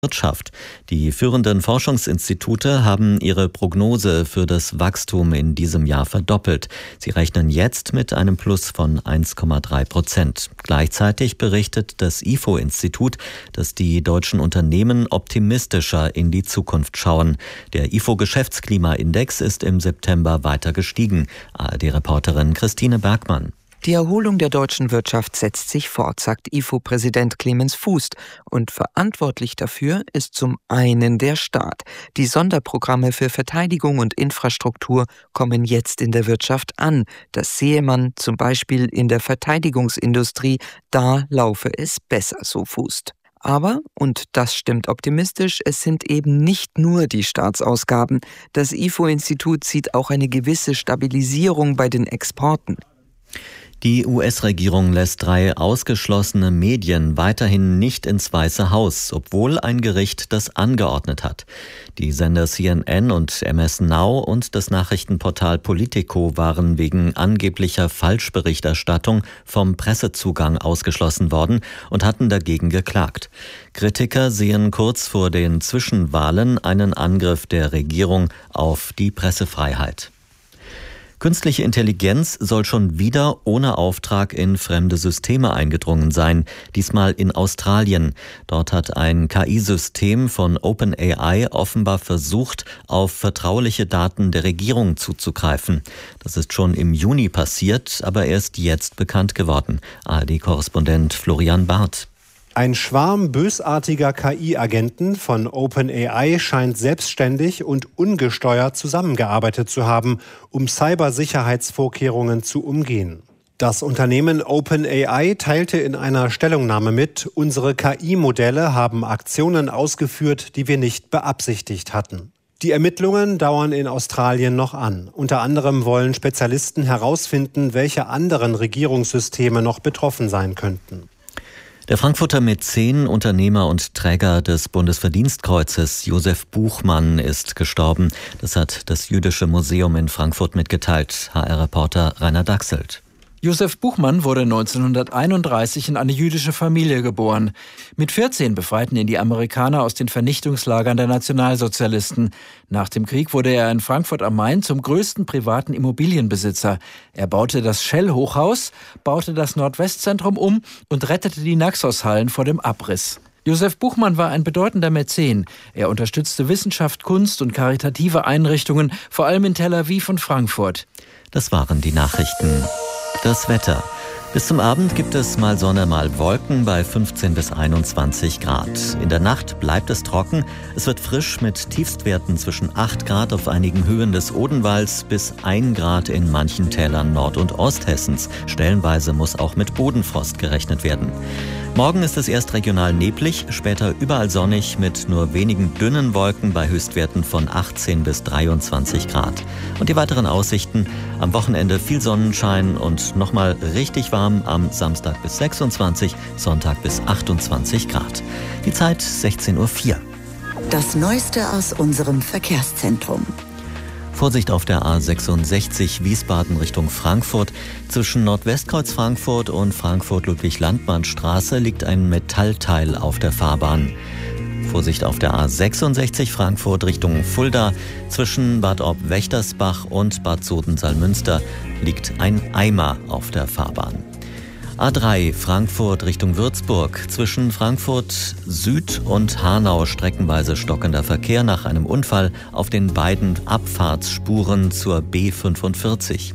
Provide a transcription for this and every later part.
Wirtschaft. Die führenden Forschungsinstitute haben ihre Prognose für das Wachstum in diesem Jahr verdoppelt. Sie rechnen jetzt mit einem Plus von 1,3%. Gleichzeitig berichtet das IFO-Institut, dass die deutschen Unternehmen optimistischer in die Zukunft schauen. Der IFO-Geschäftsklimaindex ist im September weiter gestiegen. ARD-Reporterin Christine Bergmann. Die Erholung der deutschen Wirtschaft setzt sich fort, sagt IFO-Präsident Clemens Fuß. Und verantwortlich dafür ist zum einen der Staat. Die Sonderprogramme für Verteidigung und Infrastruktur kommen jetzt in der Wirtschaft an. Das sehe man zum Beispiel in der Verteidigungsindustrie. Da laufe es besser, so Fuß. Aber, und das stimmt optimistisch, es sind eben nicht nur die Staatsausgaben. Das IFO-Institut sieht auch eine gewisse Stabilisierung bei den Exporten. Die US-Regierung lässt 3 ausgeschlossene Medien weiterhin nicht ins Weiße Haus, obwohl ein Gericht das angeordnet hat. Die Sender CNN und MS Now und das Nachrichtenportal Politico waren wegen angeblicher Falschberichterstattung vom Pressezugang ausgeschlossen worden und hatten dagegen geklagt. Kritiker sehen kurz vor den Zwischenwahlen einen Angriff der Regierung auf die Pressefreiheit. Künstliche Intelligenz soll schon wieder ohne Auftrag in fremde Systeme eingedrungen sein, diesmal in Australien. Dort hat ein KI-System von OpenAI offenbar versucht, auf vertrauliche Daten der Regierung zuzugreifen. Das ist schon im Juni passiert, aber erst jetzt bekannt geworden. ARD-Korrespondent Florian Barth. Ein Schwarm bösartiger KI-Agenten von OpenAI scheint selbstständig und ungesteuert zusammengearbeitet zu haben, um Cybersicherheitsvorkehrungen zu umgehen. Das Unternehmen OpenAI teilte in einer Stellungnahme mit, unsere KI-Modelle haben Aktionen ausgeführt, die wir nicht beabsichtigt hatten. Die Ermittlungen dauern in Australien noch an. Unter anderem wollen Spezialisten herausfinden, welche anderen Regierungssysteme noch betroffen sein könnten. Der Frankfurter Mäzen, Unternehmer und Träger des Bundesverdienstkreuzes Josef Buchmann ist gestorben. Das hat das Jüdische Museum in Frankfurt mitgeteilt. HR-Reporter Rainer Dachselt. Josef Buchmann wurde 1931 in eine jüdische Familie geboren. Mit 14 befreiten ihn die Amerikaner aus den Vernichtungslagern der Nationalsozialisten. Nach dem Krieg wurde er in Frankfurt am Main zum größten privaten Immobilienbesitzer. Er baute das Shell-Hochhaus, baute das Nordwestzentrum um und rettete die Naxos-Hallen vor dem Abriss. Josef Buchmann war ein bedeutender Mäzen. Er unterstützte Wissenschaft, Kunst und karitative Einrichtungen, vor allem in Tel Aviv und Frankfurt. Das waren die Nachrichten. Das Wetter. Bis zum Abend gibt es mal Sonne, mal Wolken bei 15 bis 21 Grad. In der Nacht bleibt es trocken. Es wird frisch mit Tiefstwerten zwischen 8 Grad auf einigen Höhen des Odenwalds bis 1 Grad in manchen Tälern Nord- und Osthessens. Stellenweise muss auch mit Bodenfrost gerechnet werden. Morgen ist es erst regional neblig, später überall sonnig mit nur wenigen dünnen Wolken bei Höchstwerten von 18 bis 23 Grad. Und die weiteren Aussichten: am Wochenende viel Sonnenschein und nochmal richtig warm am Samstag bis 26, Sonntag bis 28 Grad. Die Zeit 16:04 Uhr. Das Neueste aus unserem Verkehrszentrum. Vorsicht auf der A66 Wiesbaden Richtung Frankfurt. Zwischen Nordwestkreuz Frankfurt und Frankfurt-Ludwig-Landmann-Straße liegt ein Metallteil auf der Fahrbahn. Vorsicht auf der A66 Frankfurt Richtung Fulda. Zwischen Bad Orb-Wächtersbach und Bad Soden-Salmünster liegt ein Eimer auf der Fahrbahn. A3 Frankfurt Richtung Würzburg. Zwischen Frankfurt Süd und Hanau streckenweise stockender Verkehr nach einem Unfall auf den beiden Abfahrtsspuren zur B45.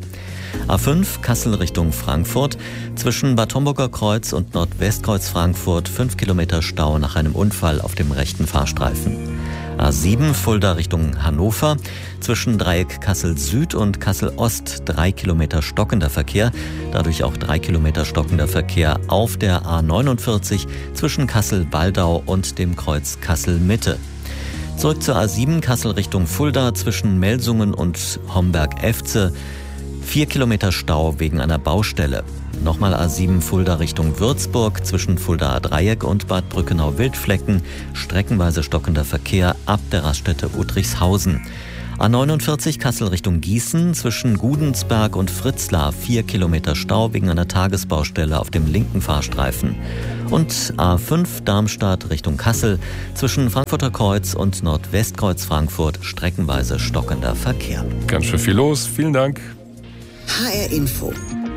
A5 Kassel Richtung Frankfurt. Zwischen Bad Homburger Kreuz und Nordwestkreuz Frankfurt 5 Kilometer Stau nach einem Unfall auf dem rechten Fahrstreifen. A7 Fulda Richtung Hannover. Zwischen Dreieck Kassel Süd und Kassel Ost 3 Kilometer stockender Verkehr. Dadurch auch 3 Kilometer stockender Verkehr auf der A49 zwischen Kassel-Waldau und dem Kreuz Kassel Mitte. Zurück zur A7 Kassel Richtung Fulda zwischen Melsungen und Homberg-Efze. 4 Kilometer Stau wegen einer Baustelle. Nochmal A7 Fulda Richtung Würzburg zwischen Fuldaer Dreieck und Bad Brückenau-Wildflecken. Streckenweise stockender Verkehr ab der Raststätte Udrichshausen. A49 Kassel Richtung Gießen zwischen Gudensberg und Fritzlar 4 Kilometer Stau wegen einer Tagesbaustelle auf dem linken Fahrstreifen. Und A5 Darmstadt Richtung Kassel zwischen Frankfurter Kreuz und Nordwestkreuz Frankfurt streckenweise stockender Verkehr. Ganz schön viel los. Vielen Dank. HR Info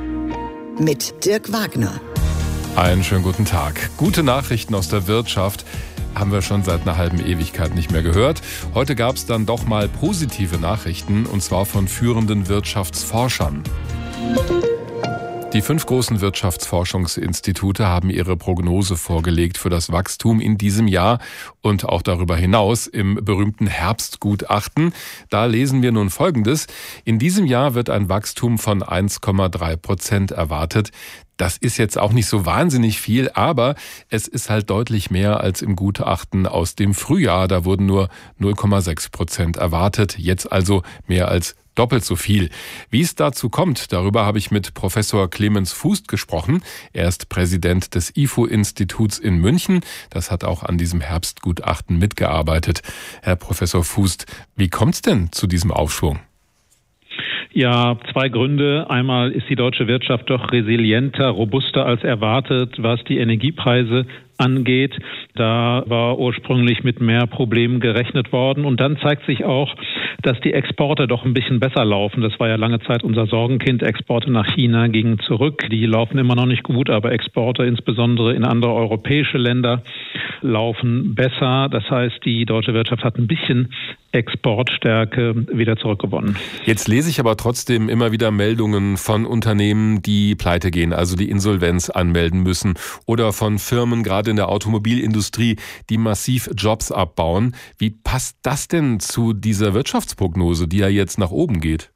mit Dirk Wagner. Einen schönen guten Tag. Gute Nachrichten aus der Wirtschaft haben wir schon seit einer halben Ewigkeit nicht mehr gehört. Heute gab es dann doch mal positive Nachrichten, und zwar von führenden Wirtschaftsforschern. Die 5 großen Wirtschaftsforschungsinstitute haben ihre Prognose vorgelegt für das Wachstum in diesem Jahr und auch darüber hinaus im berühmten Herbstgutachten. Da lesen wir nun Folgendes: In diesem Jahr wird ein Wachstum von 1,3% erwartet. Das ist jetzt auch nicht so wahnsinnig viel, aber es ist halt deutlich mehr als im Gutachten aus dem Frühjahr. Da wurden nur 0,6% erwartet, jetzt also mehr als doppelt so viel. Wie es dazu kommt, darüber habe ich mit Professor Clemens Fußt gesprochen. Er ist Präsident des IFO-Instituts in München. Das hat auch an diesem Herbstgutachten mitgearbeitet. Herr Professor Fußt, wie kommt es denn zu diesem Aufschwung? Ja, 2 Gründe. Einmal ist die deutsche Wirtschaft doch resilienter, robuster als erwartet, was die Energiepreise angeht. Da war ursprünglich mit mehr Problemen gerechnet worden. Und dann zeigt sich auch, dass die Exporte doch ein bisschen besser laufen. Das war ja lange Zeit unser Sorgenkind. Exporte nach China gingen zurück. Die laufen immer noch nicht gut, aber Exporte insbesondere in andere europäische Länder laufen besser. Das heißt, die deutsche Wirtschaft hat ein bisschen Exportstärke wieder zurückgewonnen. Jetzt lese ich aber trotzdem immer wieder Meldungen von Unternehmen, die pleite gehen, also die Insolvenz anmelden müssen, oder von Firmen, gerade in der Automobilindustrie, die massiv Jobs abbauen. Wie passt das denn zu dieser Wirtschaftsprognose, die ja jetzt nach oben geht?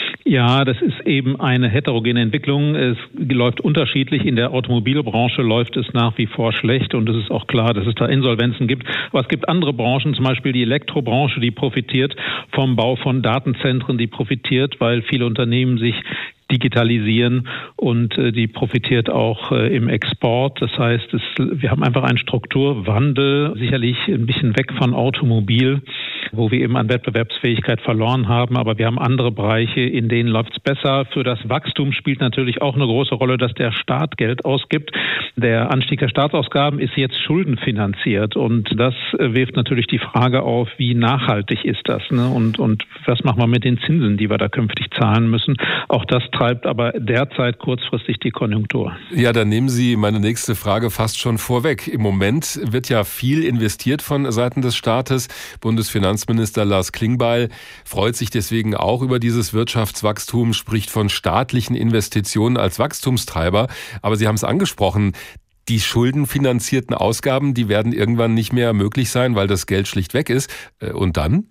Ja, das ist eben eine heterogene Entwicklung. Es läuft unterschiedlich. In der Automobilbranche läuft es nach wie vor schlecht, und es ist auch klar, dass es da Insolvenzen gibt. Aber es gibt andere Branchen, zum Beispiel die Elektrobranche, die profitiert vom Bau von Datenzentren, die profitiert, weil viele Unternehmen sich digitalisieren, und die profitiert auch im Export. Das heißt, wir haben einfach einen Strukturwandel, sicherlich ein bisschen weg von Automobil, wo wir eben an Wettbewerbsfähigkeit verloren haben. Aber wir haben andere Bereiche, in denen läuft es besser. Für das Wachstum spielt natürlich auch eine große Rolle, dass der Staat Geld ausgibt. Der Anstieg der Staatsausgaben ist jetzt schuldenfinanziert, und das wirft natürlich die Frage auf, wie nachhaltig ist das, ne? Und was machen wir mit den Zinsen, die wir da künftig zahlen müssen? Auch das treibt aber derzeit kurzfristig die Konjunktur. Ja, dann nehmen Sie meine nächste Frage fast schon vorweg. Im Moment wird ja viel investiert von Seiten des Staates. Bundesfinanzminister Lars Klingbeil freut sich deswegen auch über dieses Wirtschaftswachstum, spricht von staatlichen Investitionen als Wachstumstreiber. Aber Sie haben es angesprochen, die schuldenfinanzierten Ausgaben, die werden irgendwann nicht mehr möglich sein, weil das Geld schlicht weg ist. Und dann?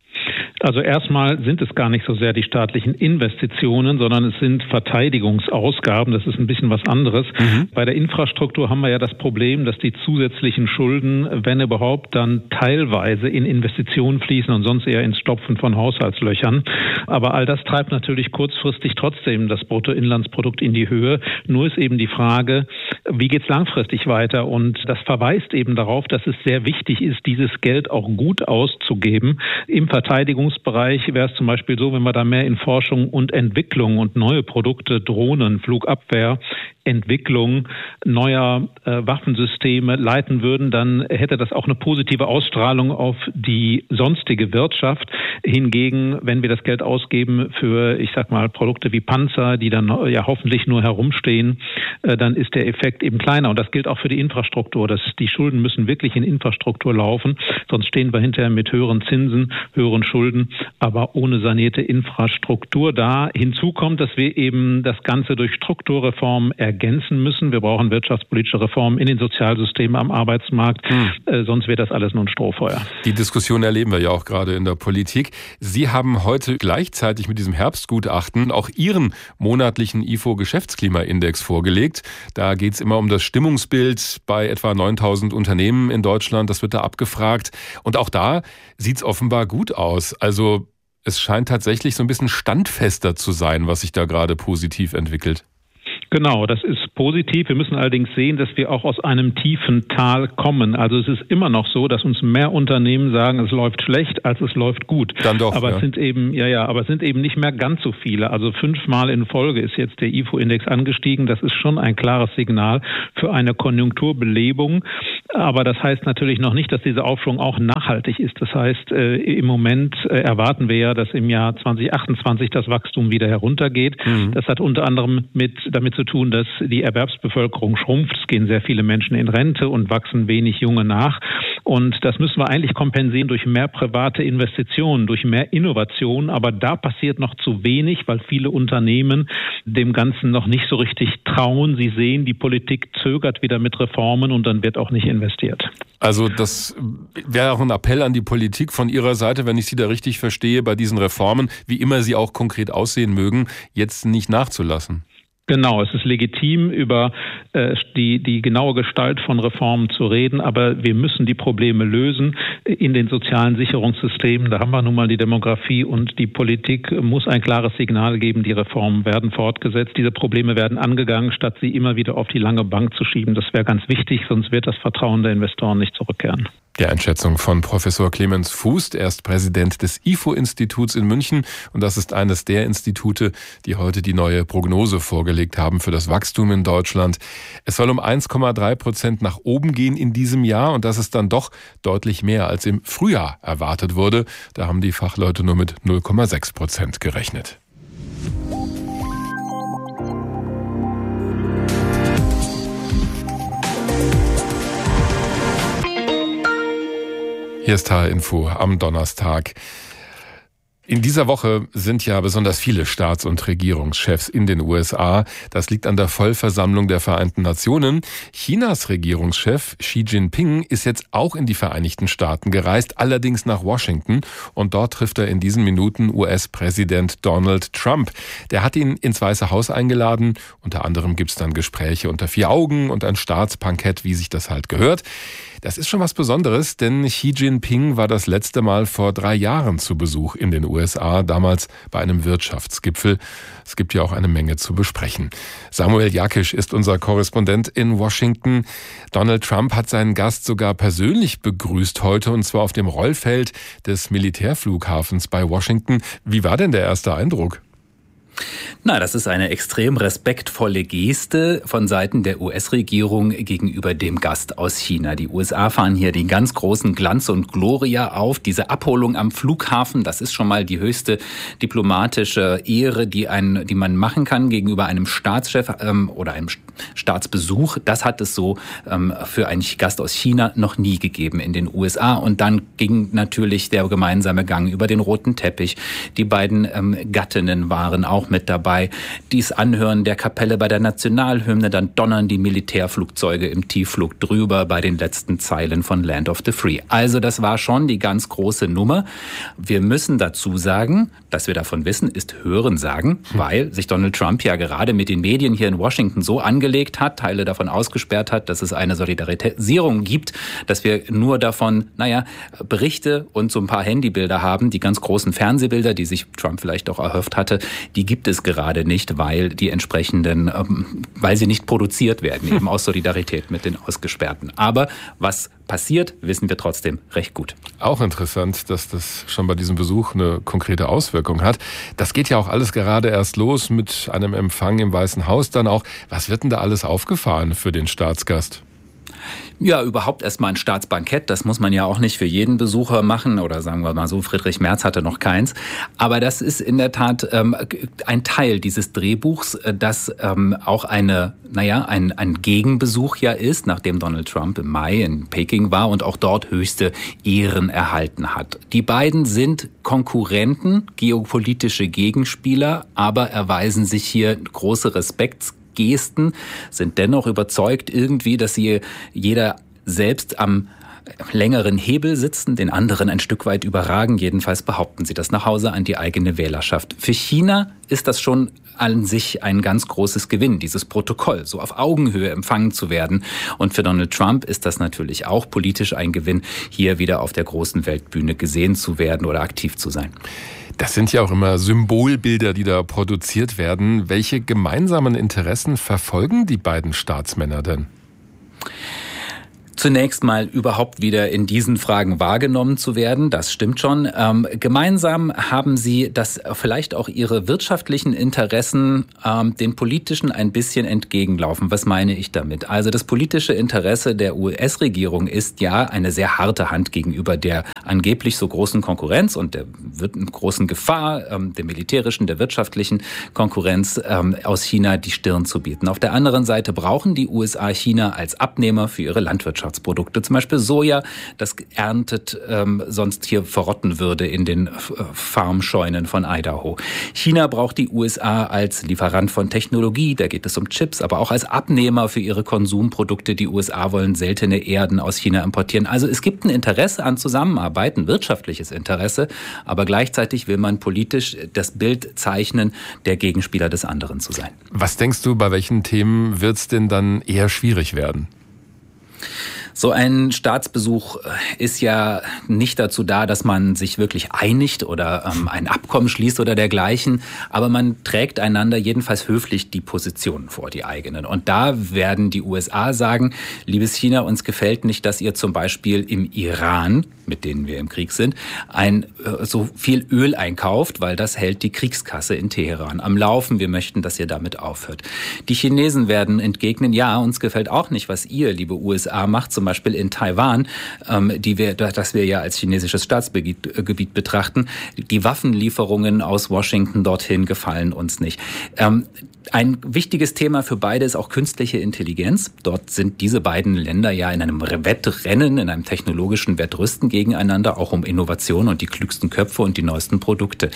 Also erstmal sind es gar nicht so sehr die staatlichen Investitionen, sondern es sind Verteidigungsausgaben. Das ist ein bisschen was anderes. Bei der Infrastruktur haben wir ja das Problem, dass die zusätzlichen Schulden, wenn überhaupt, dann teilweise in Investitionen fließen und sonst eher ins Stopfen von Haushaltslöchern. Aber all das treibt natürlich kurzfristig trotzdem das Bruttoinlandsprodukt in die Höhe. Nur ist eben die Frage, wie geht es langfristig weiter? Und das verweist eben darauf, dass es sehr wichtig ist, dieses Geld auch gut auszugeben. Im Verteidigungsbereich wäre es zum Beispiel so, wenn wir da mehr in Forschung und Entwicklung und neue Produkte, Drohnen, Flugabwehr, Entwicklung neuer Waffensysteme leiten würden, dann hätte das auch eine positive Ausstrahlung auf die sonstige Wirtschaft. Hingegen, wenn wir das Geld ausgeben für, ich sag mal, Produkte wie Panzer, die dann ja hoffentlich nur herumstehen, dann ist der Effekt eben kleiner. Und das gilt auch für die Infrastruktur. Die Schulden müssen wirklich in Infrastruktur laufen, sonst stehen wir hinterher mit höheren Zinsen, höheren Schulden, aber ohne sanierte Infrastruktur da. Hinzu kommt, dass wir eben das Ganze durch Strukturreformen ergänzen müssen. Wir brauchen wirtschaftspolitische Reformen in den Sozialsystemen, am Arbeitsmarkt. Sonst wird das alles nur ein Strohfeuer. Die Diskussion erleben wir ja auch gerade in der Politik. Sie haben heute gleichzeitig mit diesem Herbstgutachten auch Ihren monatlichen IFO-Geschäftsklimaindex vorgelegt. Da geht es immer um das Stimmungsbild bei etwa 9.000 Unternehmen in Deutschland. Das wird da abgefragt. Und auch da sieht es offenbar gut aus. Also es scheint tatsächlich so ein bisschen standfester zu sein, was sich da gerade positiv entwickelt. Genau, das ist positiv. Wir müssen allerdings sehen, dass wir auch aus einem tiefen Tal kommen. Also es ist immer noch so, dass uns mehr Unternehmen sagen, es läuft schlecht, als es läuft gut. Dann doch, aber es sind eben, aber es sind eben nicht mehr ganz so viele. Also 5-mal in Folge ist jetzt der IFO-Index angestiegen. Das ist schon ein klares Signal für eine Konjunkturbelebung. Aber das heißt natürlich noch nicht, dass dieser Aufschwung auch nachhaltig ist. Das heißt, im Moment erwarten wir ja, dass im Jahr 2028 das Wachstum wieder heruntergeht. Das hat unter anderem damit zu tun, dass die Erwerbsbevölkerung schrumpft. Es gehen sehr viele Menschen in Rente und wachsen wenig Junge nach. Und das müssen wir eigentlich kompensieren durch mehr private Investitionen, durch mehr Innovation. Aber da passiert noch zu wenig, weil viele Unternehmen dem Ganzen noch nicht so richtig trauen. Sie sehen, die Politik zögert wieder mit Reformen und dann wird auch nicht investiert. Also das wäre auch ein Appell an die Politik von Ihrer Seite, wenn ich Sie da richtig verstehe, bei diesen Reformen, wie immer sie auch konkret aussehen mögen, jetzt nicht nachzulassen. Genau, es ist legitim, über die genaue Gestalt von Reformen zu reden, aber wir müssen die Probleme lösen in den sozialen Sicherungssystemen. Da haben wir nun mal die Demografie und die Politik muss ein klares Signal geben, die Reformen werden fortgesetzt. Diese Probleme werden angegangen, statt sie immer wieder auf die lange Bank zu schieben. Das wäre ganz wichtig, sonst wird das Vertrauen der Investoren nicht zurückkehren. Die Einschätzung von Professor Clemens Fuß. Er ist Präsident des IFO-Instituts in München und das ist eines der Institute, die heute die neue Prognose vorgelegt haben für das Wachstum in Deutschland. Es soll um 1,3% nach oben gehen in diesem Jahr und das ist dann doch deutlich mehr als im Frühjahr erwartet wurde. Da haben die Fachleute nur mit 0,6% gerechnet. Hier ist HR-Info am Donnerstag. In dieser Woche sind ja besonders viele Staats- und Regierungschefs in den USA. Das liegt an der Vollversammlung der Vereinten Nationen. Chinas Regierungschef Xi Jinping ist jetzt auch in die Vereinigten Staaten gereist, allerdings nach Washington. Und dort trifft er in diesen Minuten US-Präsident Donald Trump. Der hat ihn ins Weiße Haus eingeladen. Unter anderem gibt's dann Gespräche unter 4 Augen und ein Staatsbankett, wie sich das halt gehört. Das ist schon was Besonderes, denn Xi Jinping war das letzte Mal vor 3 Jahren zu Besuch in den USA, damals bei einem Wirtschaftsgipfel. Es gibt ja auch eine Menge zu besprechen. Samuel Jakisch ist unser Korrespondent in Washington. Donald Trump hat seinen Gast sogar persönlich begrüßt heute, und zwar auf dem Rollfeld des Militärflughafens bei Washington. Wie war denn der erste Eindruck? Na, das ist eine extrem respektvolle Geste von Seiten der US-Regierung gegenüber dem Gast aus China. Die USA fahren hier den ganz großen Glanz und Gloria auf. Diese Abholung am Flughafen, das ist schon mal die höchste diplomatische Ehre, die man machen kann gegenüber einem Staatschef oder einem Staatsbesuch. Das hat es so für einen Gast aus China noch nie gegeben in den USA. Und dann ging natürlich der gemeinsame Gang über den roten Teppich. Die beiden Gattinnen waren auch mit dabei. Dies Anhören der Kapelle bei der Nationalhymne, dann donnern die Militärflugzeuge im Tiefflug drüber bei den letzten Zeilen von Land of the Free. Also das war schon die ganz große Nummer. Wir müssen dazu sagen, dass wir davon wissen, ist Hörensagen, weil sich Donald Trump ja gerade mit den Medien hier in Washington so angelegt hat, Teile davon ausgesperrt hat, dass es eine Solidarisierung gibt, dass wir nur davon, Berichte und so ein paar Handybilder haben, die ganz großen Fernsehbilder, die sich Trump vielleicht auch erhofft hatte, die gibt es gerade nicht, weil die entsprechenden, weil sie nicht produziert werden, eben aus Solidarität mit den Ausgesperrten. Aber was passiert, wissen wir trotzdem recht gut. Auch interessant, dass das schon bei diesem Besuch eine konkrete Auswirkung hat. Das geht ja auch alles gerade erst los mit einem Empfang im Weißen Haus dann auch. Was wird denn da alles aufgefahren für den Staatsgast? Ja, überhaupt erstmal ein Staatsbankett. Das muss man ja auch nicht für jeden Besucher machen. Oder sagen wir mal so, Friedrich Merz hatte noch keins. Aber das ist in der Tat ein Teil dieses Drehbuchs, das auch ein Gegenbesuch ja ist, nachdem Donald Trump im Mai in Peking war und auch dort höchste Ehren erhalten hat. Die beiden sind Konkurrenten, geopolitische Gegenspieler, aber erweisen sich hier große Respektsgesten, sind dennoch überzeugt irgendwie, dass sie jeder selbst am längeren Hebel sitzen, den anderen ein Stück weit überragen. Jedenfalls behaupten sie das nach Hause an die eigene Wählerschaft. Für China ist das schon an sich ein ganz großes Gewinn, dieses Protokoll, so auf Augenhöhe empfangen zu werden. Und für Donald Trump ist das natürlich auch politisch ein Gewinn, hier wieder auf der großen Weltbühne gesehen zu werden oder aktiv zu sein. Das sind ja auch immer Symbolbilder, die da produziert werden. Welche gemeinsamen Interessen verfolgen die beiden Staatsmänner denn? Zunächst mal überhaupt wieder in diesen Fragen wahrgenommen zu werden, das stimmt schon. Gemeinsam haben sie, dass vielleicht auch ihre wirtschaftlichen Interessen den politischen ein bisschen entgegenlaufen. Was meine ich damit? Also das politische Interesse der US-Regierung ist ja eine sehr harte Hand gegenüber der angeblich so großen Konkurrenz und der großen Gefahr, der militärischen, der wirtschaftlichen Konkurrenz aus China die Stirn zu bieten. Auf der anderen Seite brauchen die USA China als Abnehmer für ihre Landwirtschaftsprodukte, zum Beispiel Soja, das erntet sonst hier verrotten würde in den Farmscheunen von Idaho. China braucht die USA als Lieferant von Technologie, da geht es um Chips, aber auch als Abnehmer für ihre Konsumprodukte. Die USA wollen seltene Erden aus China importieren. Also es gibt ein Interesse an Zusammenarbeit, ein wirtschaftliches Interesse, aber gleichzeitig will man politisch das Bild zeichnen, der Gegenspieler des anderen zu sein. Was denkst du, bei welchen Themen wird es denn dann eher schwierig werden? So ein Staatsbesuch ist ja nicht dazu da, dass man sich wirklich einigt oder ein Abkommen schließt oder dergleichen. Aber man trägt einander jedenfalls höflich die Positionen vor, die eigenen. Und da werden die USA sagen, liebes China, uns gefällt nicht, dass ihr zum Beispiel im Iran, mit denen wir im Krieg sind, so viel Öl einkauft, weil das hält die Kriegskasse in Teheran am Laufen. Wir möchten, dass ihr damit aufhört. Die Chinesen werden entgegnen, ja, uns gefällt auch nicht, was ihr, liebe USA, macht, zum Beispiel in Taiwan, das wir ja als chinesisches Staatsgebiet betrachten. Die Waffenlieferungen aus Washington dorthin gefallen uns nicht. Ein wichtiges Thema für beide ist auch künstliche Intelligenz. Dort sind diese beiden Länder ja in einem Wettrennen, in einem technologischen Wettrüsten gegeneinander, auch um Innovation und die klügsten Köpfe und die neuesten Produkte.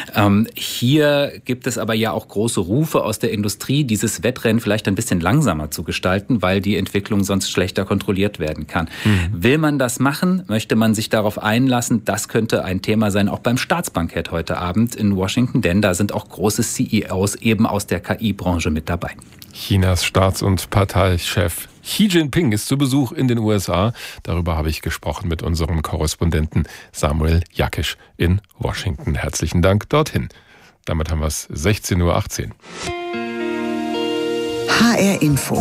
Hier gibt es aber ja auch große Rufe aus der Industrie, dieses Wettrennen vielleicht ein bisschen langsamer zu gestalten, weil die Entwicklung sonst schlechter kontrolliert werden kann. Will man das machen? Möchte man sich darauf einlassen? Das könnte ein Thema sein, auch beim Staatsbankett heute Abend in Washington, denn da sind auch große CEOs eben aus der KI-Branche mit dabei. Chinas Staats- und Parteichef Xi Jinping ist zu Besuch in den USA. Darüber habe ich gesprochen mit unserem Korrespondenten Samuel Jakisch in Washington. Herzlichen Dank dorthin. Damit haben wir es 16:18 Uhr. HR Info.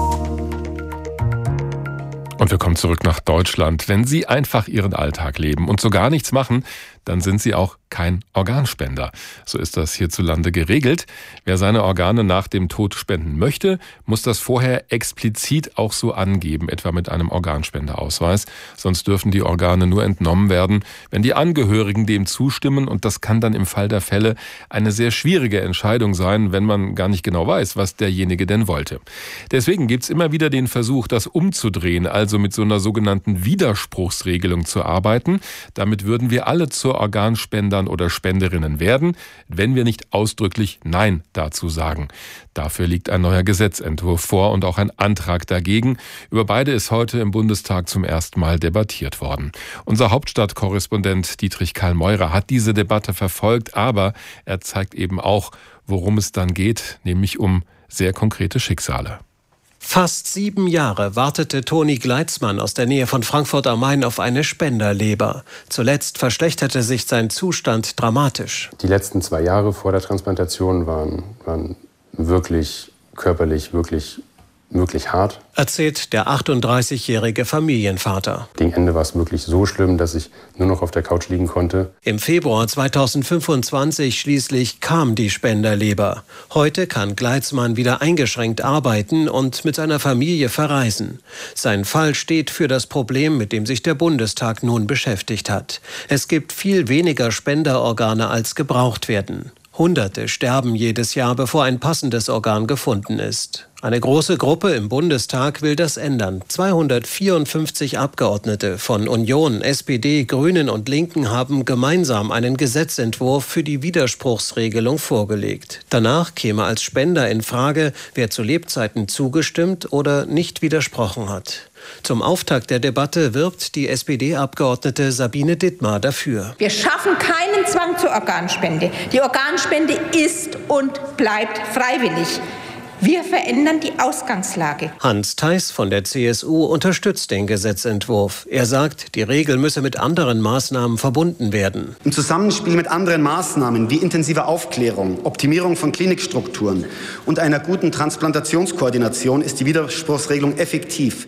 Und wir kommen zurück nach Deutschland. Wenn Sie einfach Ihren Alltag leben und so gar nichts machen, dann sind Sie auch kein Organspender. So ist das hierzulande geregelt. Wer seine Organe nach dem Tod spenden möchte, muss das vorher explizit auch so angeben, etwa mit einem Organspenderausweis. Sonst dürfen die Organe nur entnommen werden, wenn die Angehörigen dem zustimmen. Und das kann dann im Fall der Fälle eine sehr schwierige Entscheidung sein, wenn man gar nicht genau weiß, was derjenige denn wollte. Deswegen gibt's immer wieder den Versuch, das umzudrehen, also mit so einer sogenannten Widerspruchsregelung zu arbeiten. Damit würden wir alle zur Organspendern oder Spenderinnen werden, wenn wir nicht ausdrücklich Nein dazu sagen. Dafür liegt ein neuer Gesetzentwurf vor und auch ein Antrag dagegen. Über beide ist heute im Bundestag zum ersten Mal debattiert worden. Unser Hauptstadtkorrespondent Dietrich Karl-Meurer hat diese Debatte verfolgt, aber er zeigt eben auch, worum es dann geht, nämlich um sehr konkrete Schicksale. Fast 7 Jahre wartete Toni Gleitzmann aus der Nähe von Frankfurt am Main auf eine Spenderleber. Zuletzt verschlechterte sich sein Zustand dramatisch. Die letzten 2 Jahre vor der Transplantation waren wirklich körperlich, wirklich hart. Erzählt der 38-jährige Familienvater. Gegen Ende war es wirklich so schlimm, dass ich nur noch auf der Couch liegen konnte. Im Februar 2025 schließlich kam die Spenderleber. Heute kann Gleitzmann wieder eingeschränkt arbeiten und mit seiner Familie verreisen. Sein Fall steht für das Problem, mit dem sich der Bundestag nun beschäftigt hat. Es gibt viel weniger Spenderorgane, als gebraucht werden. Hunderte sterben jedes Jahr, bevor ein passendes Organ gefunden ist. Eine große Gruppe im Bundestag will das ändern. 254 Abgeordnete von Union, SPD, Grünen und Linken haben gemeinsam einen Gesetzentwurf für die Widerspruchsregelung vorgelegt. Danach käme als Spender in Frage, wer zu Lebzeiten zugestimmt oder nicht widersprochen hat. Zum Auftakt der Debatte wirbt die SPD-Abgeordnete Sabine Dittmar dafür. Wir schaffen keinen Zwang zur Organspende. Die Organspende ist und bleibt freiwillig. Wir verändern die Ausgangslage. Hans Theis von der CSU unterstützt den Gesetzentwurf. Er sagt, die Regel müsse mit anderen Maßnahmen verbunden werden. Im Zusammenspiel mit anderen Maßnahmen wie intensiver Aufklärung, Optimierung von Klinikstrukturen und einer guten Transplantationskoordination ist die Widerspruchsregelung effektiv.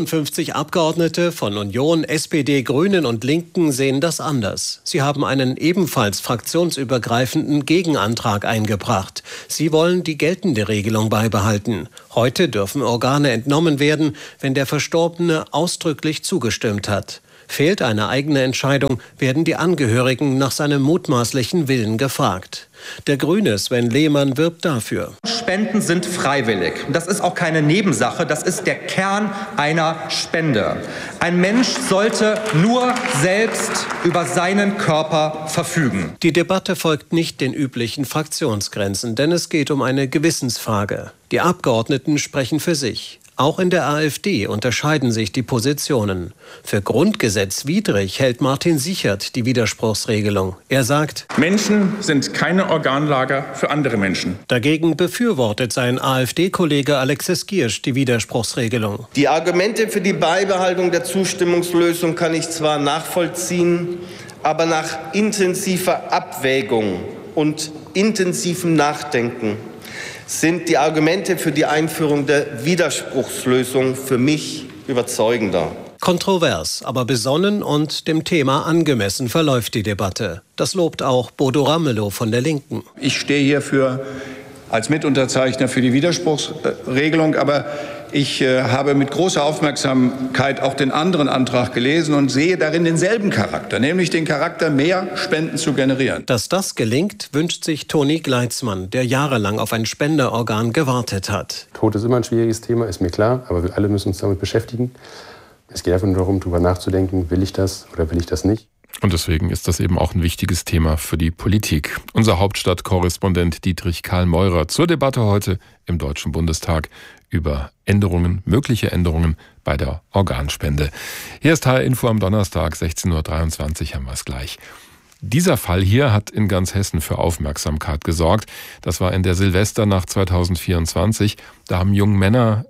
58 Abgeordnete von Union, SPD, Grünen und Linken sehen das anders. Sie haben einen ebenfalls fraktionsübergreifenden Gegenantrag eingebracht. Sie wollen die geltende Regelung beibehalten. Heute dürfen Organe entnommen werden, wenn der Verstorbene ausdrücklich zugestimmt hat. Fehlt eine eigene Entscheidung, werden die Angehörigen nach seinem mutmaßlichen Willen gefragt. Der Grüne Sven Lehmann wirbt dafür. Spenden sind freiwillig. Das ist auch keine Nebensache, das ist der Kern einer Spende. Ein Mensch sollte nur selbst über seinen Körper verfügen. Die Debatte folgt nicht den üblichen Fraktionsgrenzen, denn es geht um eine Gewissensfrage. Die Abgeordneten sprechen für sich. Auch in der AfD unterscheiden sich die Positionen. Für grundgesetzwidrig hält Martin Sichert die Widerspruchsregelung. Er sagt, Menschen sind keine Organlager für andere Menschen. Dagegen befürwortet sein AfD-Kollege Alexis Giersch die Widerspruchsregelung. Die Argumente für die Beibehaltung der Zustimmungslösung kann ich zwar nachvollziehen, aber nach intensiver Abwägung und intensivem Nachdenken sind die Argumente für die Einführung der Widerspruchslösung für mich überzeugender. Kontrovers, aber besonnen und dem Thema angemessen verläuft die Debatte. Das lobt auch Bodo Ramelow von der Linken. Ich stehe hier als Mitunterzeichner für die Widerspruchsregelung, aber ich habe mit großer Aufmerksamkeit auch den anderen Antrag gelesen und sehe darin denselben Charakter, nämlich den Charakter, mehr Spenden zu generieren. Dass das gelingt, wünscht sich Toni Gleitzmann, der jahrelang auf ein Spenderorgan gewartet hat. Tod ist immer ein schwieriges Thema, ist mir klar, aber wir alle müssen uns damit beschäftigen. Es geht einfach nur darum, darüber nachzudenken, will ich das oder will ich das nicht. Und deswegen ist das eben auch ein wichtiges Thema für die Politik. Unser Hauptstadtkorrespondent Dietrich Karl Meurer zur Debatte heute im Deutschen Bundestag über mögliche Änderungen bei der Organspende. Hier ist HR Info am Donnerstag, 16:23 Uhr haben wir es gleich. Dieser Fall hier hat in ganz Hessen für Aufmerksamkeit gesorgt. Das war in der Silvesternacht 2024. Da haben junge Männer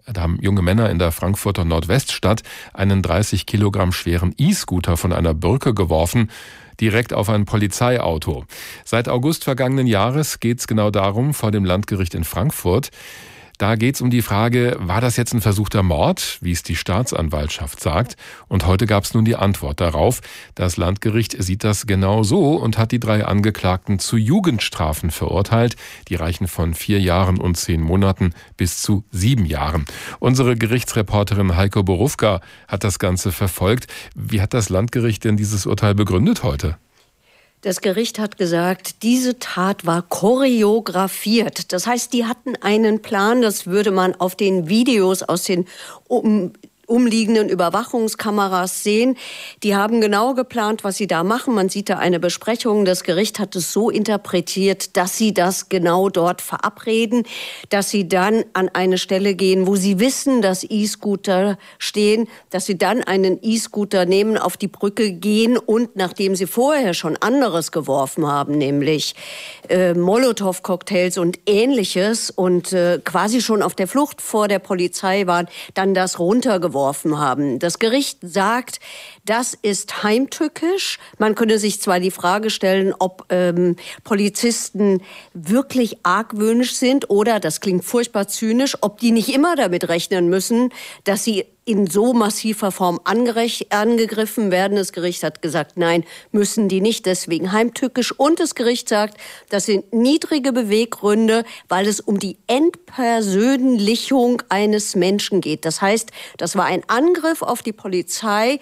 in der Frankfurter Nordweststadt einen 30 Kilogramm schweren E-Scooter von einer Brücke geworfen, direkt auf ein Polizeiauto. Seit August vergangenen Jahres geht es genau darum, vor dem Landgericht in Frankfurt. Da geht es um die Frage, war das jetzt ein versuchter Mord, wie es die Staatsanwaltschaft sagt? Und heute gab es nun die Antwort darauf. Das Landgericht sieht das genau so und hat die 3 Angeklagten zu Jugendstrafen verurteilt. Die reichen von 4 Jahren und 10 Monaten bis zu 7 Jahren. Unsere Gerichtsreporterin Heiko Borufka hat das Ganze verfolgt. Wie hat das Landgericht denn dieses Urteil begründet heute? Das Gericht hat gesagt, diese Tat war choreografiert. Das heißt, die hatten einen Plan, das würde man auf den Videos aus den umliegenden Überwachungskameras sehen. Die haben genau geplant, was sie da machen. Man sieht da eine Besprechung. Das Gericht hat es so interpretiert, dass sie das genau dort verabreden, dass sie dann an eine Stelle gehen, wo sie wissen, dass E-Scooter stehen, dass sie dann einen E-Scooter nehmen, auf die Brücke gehen und nachdem sie vorher schon anderes geworfen haben, nämlich Molotow-Cocktails und Ähnliches und quasi schon auf der Flucht vor der Polizei waren, dann das runtergeworfen haben. Das Gericht sagt, das ist heimtückisch. Man könne sich zwar die Frage stellen, ob Polizisten wirklich argwöhnisch sind oder, das klingt furchtbar zynisch, ob die nicht immer damit rechnen müssen, dass sie in so massiver Form angegriffen werden. Das Gericht hat gesagt, nein, müssen die nicht, deswegen heimtückisch. Und das Gericht sagt, das sind niedrige Beweggründe, weil es um die Entpersönlichung eines Menschen geht. Das heißt, das war ein Angriff auf die Polizei,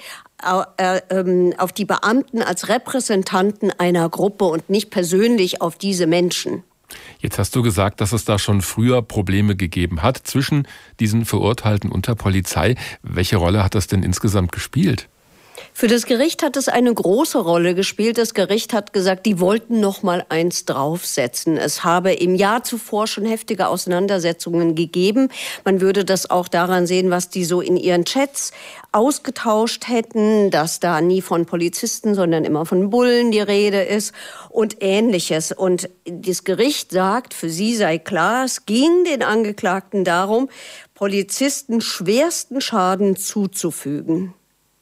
auf die Beamten als Repräsentanten einer Gruppe und nicht persönlich auf diese Menschen. Jetzt hast du gesagt, dass es da schon früher Probleme gegeben hat zwischen diesen Verurteilten und der Polizei. Welche Rolle hat das denn insgesamt gespielt? Für das Gericht hat es eine große Rolle gespielt. Das Gericht hat gesagt, die wollten noch mal eins draufsetzen. Es habe im Jahr zuvor schon heftige Auseinandersetzungen gegeben. Man würde das auch daran sehen, was die so in ihren Chats ausgetauscht hätten, dass da nie von Polizisten, sondern immer von Bullen die Rede ist und Ähnliches. Und das Gericht sagt, für sie sei klar, es ging den Angeklagten darum, Polizisten schwersten Schaden zuzufügen.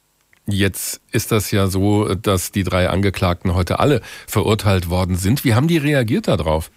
Jetzt ist das ja so, dass die 3 Angeklagten heute alle verurteilt worden sind. Wie haben die reagiert darauf?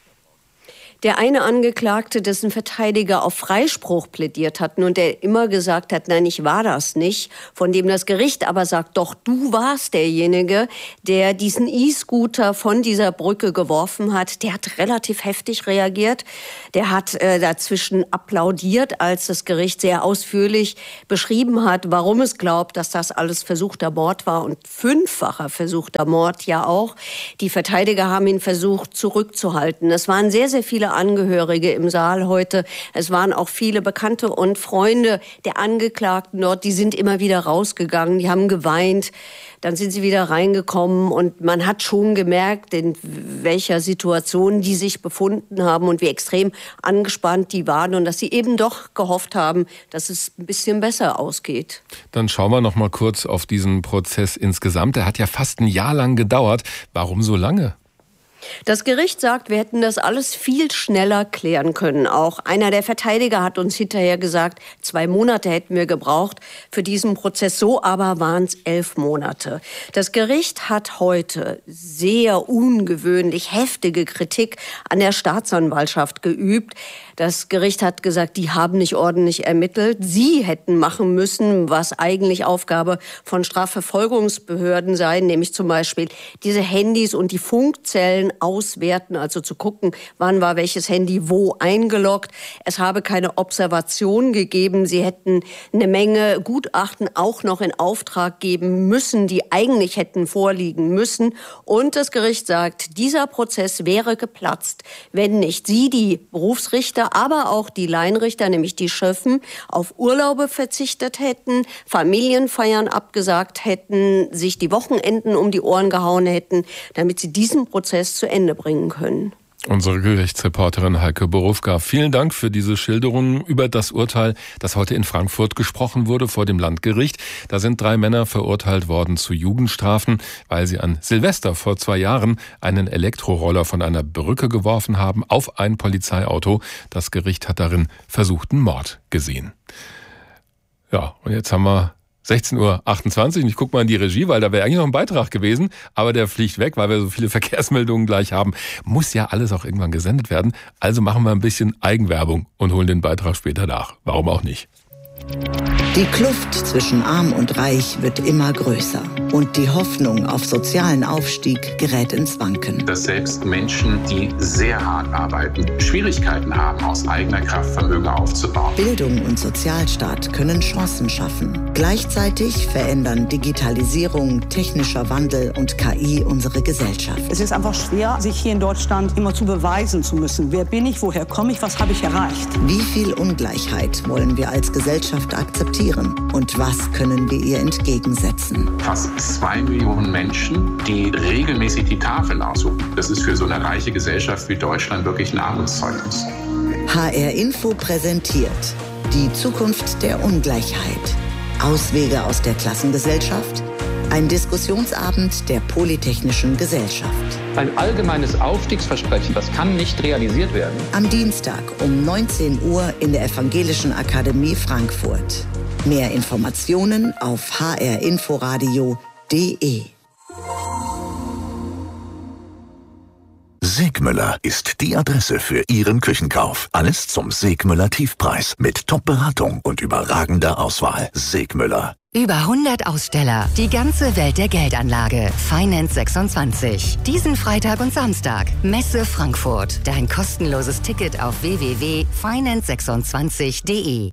Der eine Angeklagte, dessen Verteidiger auf Freispruch plädiert hatten und der immer gesagt hat, nein, ich war das nicht, von dem das Gericht aber sagt, doch, du warst derjenige, der diesen E-Scooter von dieser Brücke geworfen hat, der hat relativ heftig reagiert. Der hat dazwischen applaudiert, als das Gericht sehr ausführlich beschrieben hat, warum es glaubt, dass das alles versuchter Mord war und 5-facher versuchter Mord ja auch. Die Verteidiger haben ihn versucht zurückzuhalten. Es waren sehr, sehr viele Angehörige im Saal heute. Es waren auch viele Bekannte und Freunde der Angeklagten dort. Die sind immer wieder rausgegangen, die haben geweint. Dann sind sie wieder reingekommen und man hat schon gemerkt, in welcher Situation die sich befunden haben und wie extrem angespannt die waren und dass sie eben doch gehofft haben, dass es ein bisschen besser ausgeht. Dann schauen wir noch mal kurz auf diesen Prozess insgesamt. Der hat ja fast ein Jahr lang gedauert. Warum so lange? Das Gericht sagt, wir hätten das alles viel schneller klären können. Auch einer der Verteidiger hat uns hinterher gesagt, 2 Monate hätten wir gebraucht für diesen Prozess. So aber waren es 11 Monate. Das Gericht hat heute sehr ungewöhnlich heftige Kritik an der Staatsanwaltschaft geübt. Das Gericht hat gesagt, die haben nicht ordentlich ermittelt. Sie hätten machen müssen, was eigentlich Aufgabe von Strafverfolgungsbehörden sei, nämlich zum Beispiel diese Handys und die Funkzellen auswerten, also zu gucken, wann war welches Handy wo eingeloggt. Es habe keine Observation gegeben. Sie hätten eine Menge Gutachten auch noch in Auftrag geben müssen, die eigentlich hätten vorliegen müssen. Und das Gericht sagt, dieser Prozess wäre geplatzt, wenn nicht Sie, die Berufsrichter, aber auch die Laienrichter, nämlich die Schöffen, auf Urlaube verzichtet hätten, Familienfeiern abgesagt hätten, sich die Wochenenden um die Ohren gehauen hätten, damit sie diesen Prozess zu Ende bringen können. Unsere Gerichtsreporterin Heike Borufka, vielen Dank für diese Schilderungen über das Urteil, das heute in Frankfurt gesprochen wurde vor dem Landgericht. Da sind 3 Männer verurteilt worden zu Jugendstrafen, weil sie an Silvester vor 2 Jahren einen Elektroroller von einer Brücke geworfen haben auf ein Polizeiauto. Das Gericht hat darin versuchten Mord gesehen. Ja, und jetzt haben wir 16:28 Uhr und ich gucke mal in die Regie, weil da wäre eigentlich noch ein Beitrag gewesen, aber der fliegt weg, weil wir so viele Verkehrsmeldungen gleich haben. Muss ja alles auch irgendwann gesendet werden, also machen wir ein bisschen Eigenwerbung und holen den Beitrag später nach. Warum auch nicht? Die Kluft zwischen Arm und Reich wird immer größer und die Hoffnung auf sozialen Aufstieg gerät ins Wanken. Dass selbst Menschen, die sehr hart arbeiten, Schwierigkeiten haben, aus eigener Kraft Vermögen aufzubauen. Bildung und Sozialstaat können Chancen schaffen. Gleichzeitig verändern Digitalisierung, technischer Wandel und KI unsere Gesellschaft. Es ist einfach schwer, sich hier in Deutschland immer zu beweisen zu müssen. Wer bin ich, woher komme ich, was habe ich erreicht? Wie viel Ungleichheit wollen wir als Gesellschaft akzeptieren und was können wir ihr entgegensetzen? Fast 2 Millionen Menschen, die regelmäßig die Tafeln aussuchen. Das ist für so eine reiche Gesellschaft wie Deutschland wirklich ein Armutszeugnis. HR Info präsentiert die Zukunft der Ungleichheit. Auswege aus der Klassengesellschaft? Ein Diskussionsabend der Polytechnischen Gesellschaft. Ein allgemeines Aufstiegsversprechen, das kann nicht realisiert werden. Am Dienstag um 19 Uhr in der Evangelischen Akademie Frankfurt. Mehr Informationen auf hrinforadio.de. Segmüller ist die Adresse für Ihren Küchenkauf. Alles zum Segmüller Tiefpreis mit Top-Beratung und überragender Auswahl. Segmüller. Über 100 Aussteller, die ganze Welt der Geldanlage. Finance 26. Diesen Freitag und Samstag. Messe Frankfurt. Dein kostenloses Ticket auf www.finance26.de.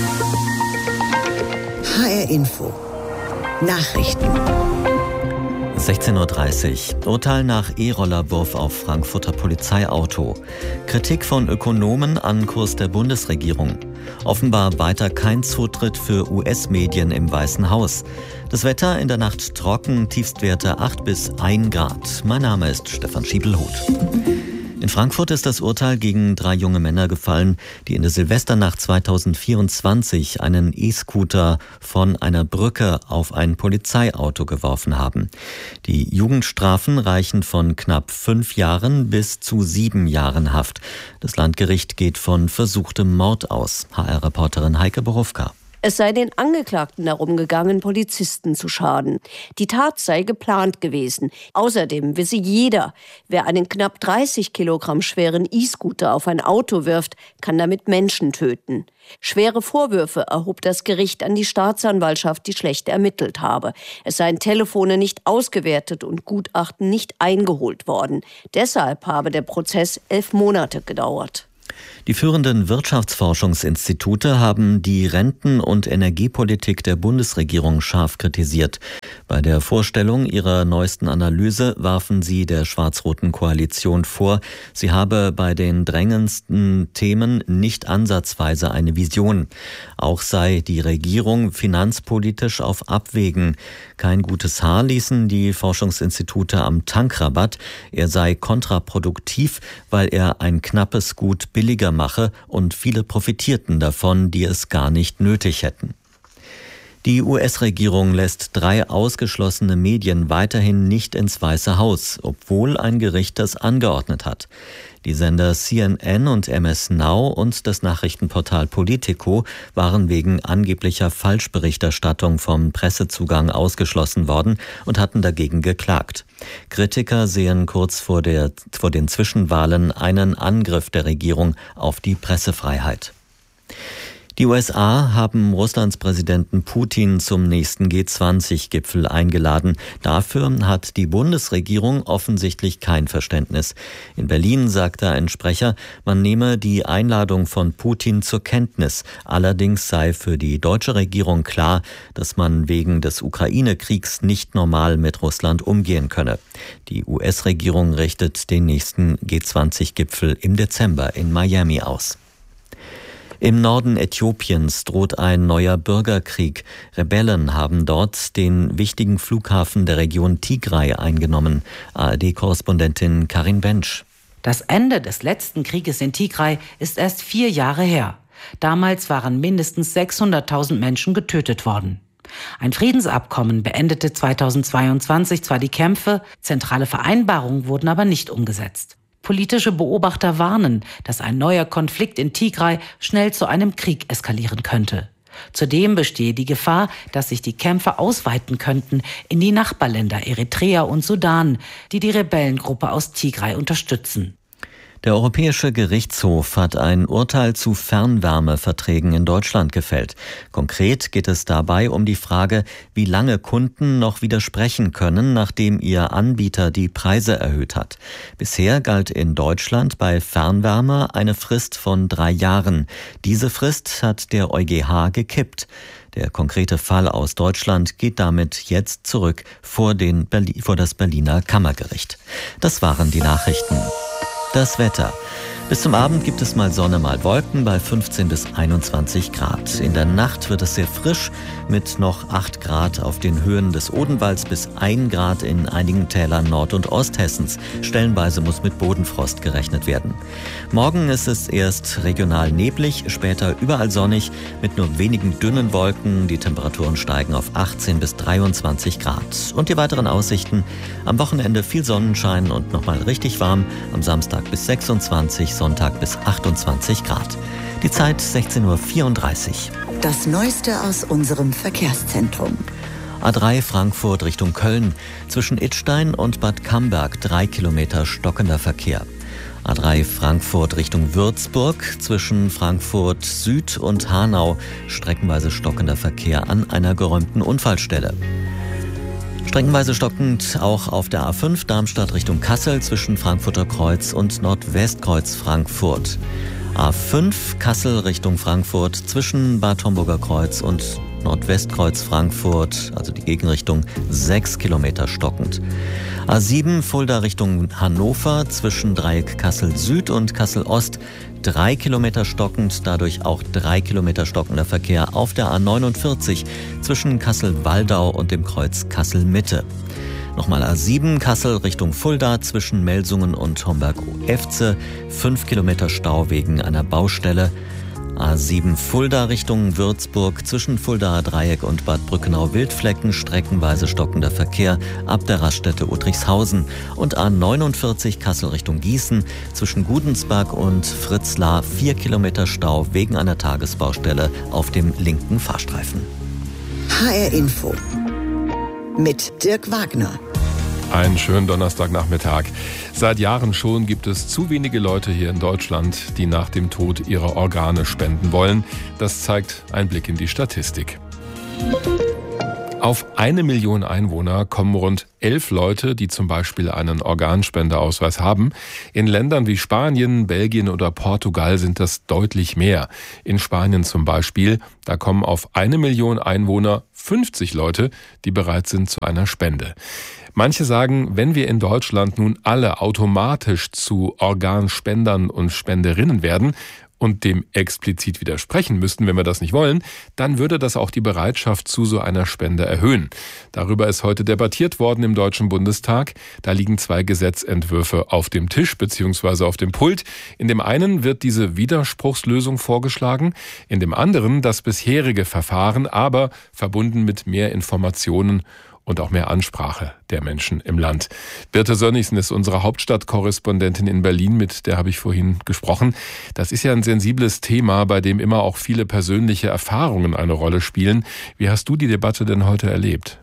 HR Info. Nachrichten. 16:30 Uhr. Urteil nach E-Rollerwurf auf Frankfurter Polizeiauto. Kritik von Ökonomen an Kurs der Bundesregierung. Offenbar weiter kein Zutritt für US-Medien im Weißen Haus. Das Wetter in der Nacht trocken, Tiefstwerte 8 bis 1 Grad. Mein Name ist Stefan Schiebelhoth. In Frankfurt ist das Urteil gegen 3 junge Männer gefallen, die in der Silvesternacht 2024 einen E-Scooter von einer Brücke auf ein Polizeiauto geworfen haben. Die Jugendstrafen reichen von knapp 5 Jahren bis zu 7 Jahren Haft. Das Landgericht geht von versuchtem Mord aus. HR-Reporterin Heike Borowka. Es sei den Angeklagten darum gegangen, Polizisten zu schaden. Die Tat sei geplant gewesen. Außerdem wisse jeder, wer einen knapp 30 Kilogramm schweren E-Scooter auf ein Auto wirft, kann damit Menschen töten. Schwere Vorwürfe erhob das Gericht an die Staatsanwaltschaft, die schlecht ermittelt habe. Es seien Telefone nicht ausgewertet und Gutachten nicht eingeholt worden. Deshalb habe der Prozess 11 Monate gedauert. Die führenden Wirtschaftsforschungsinstitute haben die Renten- und Energiepolitik der Bundesregierung scharf kritisiert. Bei der Vorstellung ihrer neuesten Analyse warfen sie der schwarz-roten Koalition vor, sie habe bei den drängendsten Themen nicht ansatzweise eine Vision. Auch sei die Regierung finanzpolitisch auf Abwägen. Kein gutes Haar ließen die Forschungsinstitute am Tankrabatt. Er sei kontraproduktiv, weil er ein knappes Gut billiger mache und viele profitierten davon, die es gar nicht nötig hätten. Die US-Regierung lässt 3 ausgeschlossene Medien weiterhin nicht ins Weiße Haus, obwohl ein Gericht das angeordnet hat. Die Sender CNN und MS Now und das Nachrichtenportal Politico waren wegen angeblicher Falschberichterstattung vom Pressezugang ausgeschlossen worden und hatten dagegen geklagt. Kritiker sehen kurz vor den Zwischenwahlen einen Angriff der Regierung auf die Pressefreiheit. Die USA haben Russlands Präsidenten Putin zum nächsten G20-Gipfel eingeladen. Dafür hat die Bundesregierung offensichtlich kein Verständnis. In Berlin sagte ein Sprecher, man nehme die Einladung von Putin zur Kenntnis. Allerdings sei für die deutsche Regierung klar, dass man wegen des Ukraine-Kriegs nicht normal mit Russland umgehen könne. Die US-Regierung richtet den nächsten G20-Gipfel im Dezember in Miami aus. Im Norden Äthiopiens droht ein neuer Bürgerkrieg. Rebellen haben dort den wichtigen Flughafen der Region Tigray eingenommen. ARD-Korrespondentin Karin Bensch. Das Ende des letzten Krieges in Tigray ist erst 4 Jahre her. Damals waren mindestens 600.000 Menschen getötet worden. Ein Friedensabkommen beendete 2022 zwar die Kämpfe, zentrale Vereinbarungen wurden aber nicht umgesetzt. Politische Beobachter warnen, dass ein neuer Konflikt in Tigray schnell zu einem Krieg eskalieren könnte. Zudem bestehe die Gefahr, dass sich die Kämpfe ausweiten könnten in die Nachbarländer Eritrea und Sudan, die die Rebellengruppe aus Tigray unterstützen. Der Europäische Gerichtshof hat ein Urteil zu Fernwärmeverträgen in Deutschland gefällt. Konkret geht es dabei um die Frage, wie lange Kunden noch widersprechen können, nachdem ihr Anbieter die Preise erhöht hat. Bisher galt in Deutschland bei Fernwärme eine Frist von 3 Jahren. Diese Frist hat der EuGH gekippt. Der konkrete Fall aus Deutschland geht damit jetzt zurück vor das Berliner Kammergericht. Das waren die Nachrichten. Das Wetter. Bis zum Abend gibt es mal Sonne, mal Wolken bei 15 bis 21 Grad. In der Nacht wird es sehr frisch mit noch 8 Grad auf den Höhen des Odenwalds bis 1 Grad in einigen Tälern Nord- und Osthessens. Stellenweise muss mit Bodenfrost gerechnet werden. Morgen ist es erst regional neblig, später überall sonnig mit nur wenigen dünnen Wolken. Die Temperaturen steigen auf 18 bis 23 Grad. Und die weiteren Aussichten: am Wochenende viel Sonnenschein und nochmal richtig warm. Am Samstag bis 26, Sonntag bis 28 Grad. Die Zeit 16:34 Uhr. Das Neueste aus unserem Verkehrszentrum. A3 Frankfurt Richtung Köln. Zwischen Idstein und Bad Camberg 3 Kilometer stockender Verkehr. A3 Frankfurt Richtung Würzburg. Zwischen Frankfurt Süd und Hanau streckenweise stockender Verkehr an einer geräumten Unfallstelle. Streckenweise stockend auch auf der A5 Darmstadt Richtung Kassel zwischen Frankfurter Kreuz und Nordwestkreuz Frankfurt. A5 Kassel Richtung Frankfurt zwischen Bad Homburger Kreuz und Nordwestkreuz Frankfurt, also die Gegenrichtung, 6 Kilometer stockend. A7 Fulda Richtung Hannover zwischen Dreieck Kassel Süd und Kassel Ost 3 Kilometer stockend, dadurch auch 3 Kilometer stockender Verkehr auf der A49 zwischen Kassel-Waldau und dem Kreuz Kassel-Mitte. Nochmal A7 Kassel Richtung Fulda zwischen Melsungen und Homberg-Efze, 5 Kilometer Stau wegen einer Baustelle. A7 Fulda Richtung Würzburg zwischen Fuldaer Dreieck und Bad Brückenau-Wildflecken streckenweise stockender Verkehr ab der Raststätte Uttrichshausen und A49 Kassel Richtung Gießen zwischen Gudensberg und Fritzlar 4 Kilometer Stau wegen einer Tagesbaustelle auf dem linken Fahrstreifen. HR Info mit Dirk Wagner. Einen schönen Donnerstagnachmittag. Seit Jahren schon gibt es zu wenige Leute hier in Deutschland, die nach dem Tod ihre Organe spenden wollen. Das zeigt ein Blick in die Statistik. Auf 1 Million Einwohner kommen rund 11 Leute, die zum Beispiel einen Organspendeausweis haben. In Ländern wie Spanien, Belgien oder Portugal sind das deutlich mehr. In Spanien zum Beispiel, da kommen auf 1 Million Einwohner 50 Leute, die bereit sind zu einer Spende. Manche sagen, wenn wir in Deutschland nun alle automatisch zu Organspendern und Spenderinnen werden und dem explizit widersprechen müssten, wenn wir das nicht wollen, dann würde das auch die Bereitschaft zu so einer Spende erhöhen. Darüber ist heute debattiert worden im Deutschen Bundestag. Da liegen 2 Gesetzentwürfe auf dem Tisch bzw. auf dem Pult. In dem einen wird diese Widerspruchslösung vorgeschlagen, in dem anderen das bisherige Verfahren, aber verbunden mit mehr Informationen und auch mehr Ansprache der Menschen im Land. Birte Sönnigsen ist unsere Hauptstadtkorrespondentin in Berlin, mit der habe ich vorhin gesprochen. Das ist ja ein sensibles Thema, bei dem immer auch viele persönliche Erfahrungen eine Rolle spielen. Wie hast du die Debatte denn heute erlebt?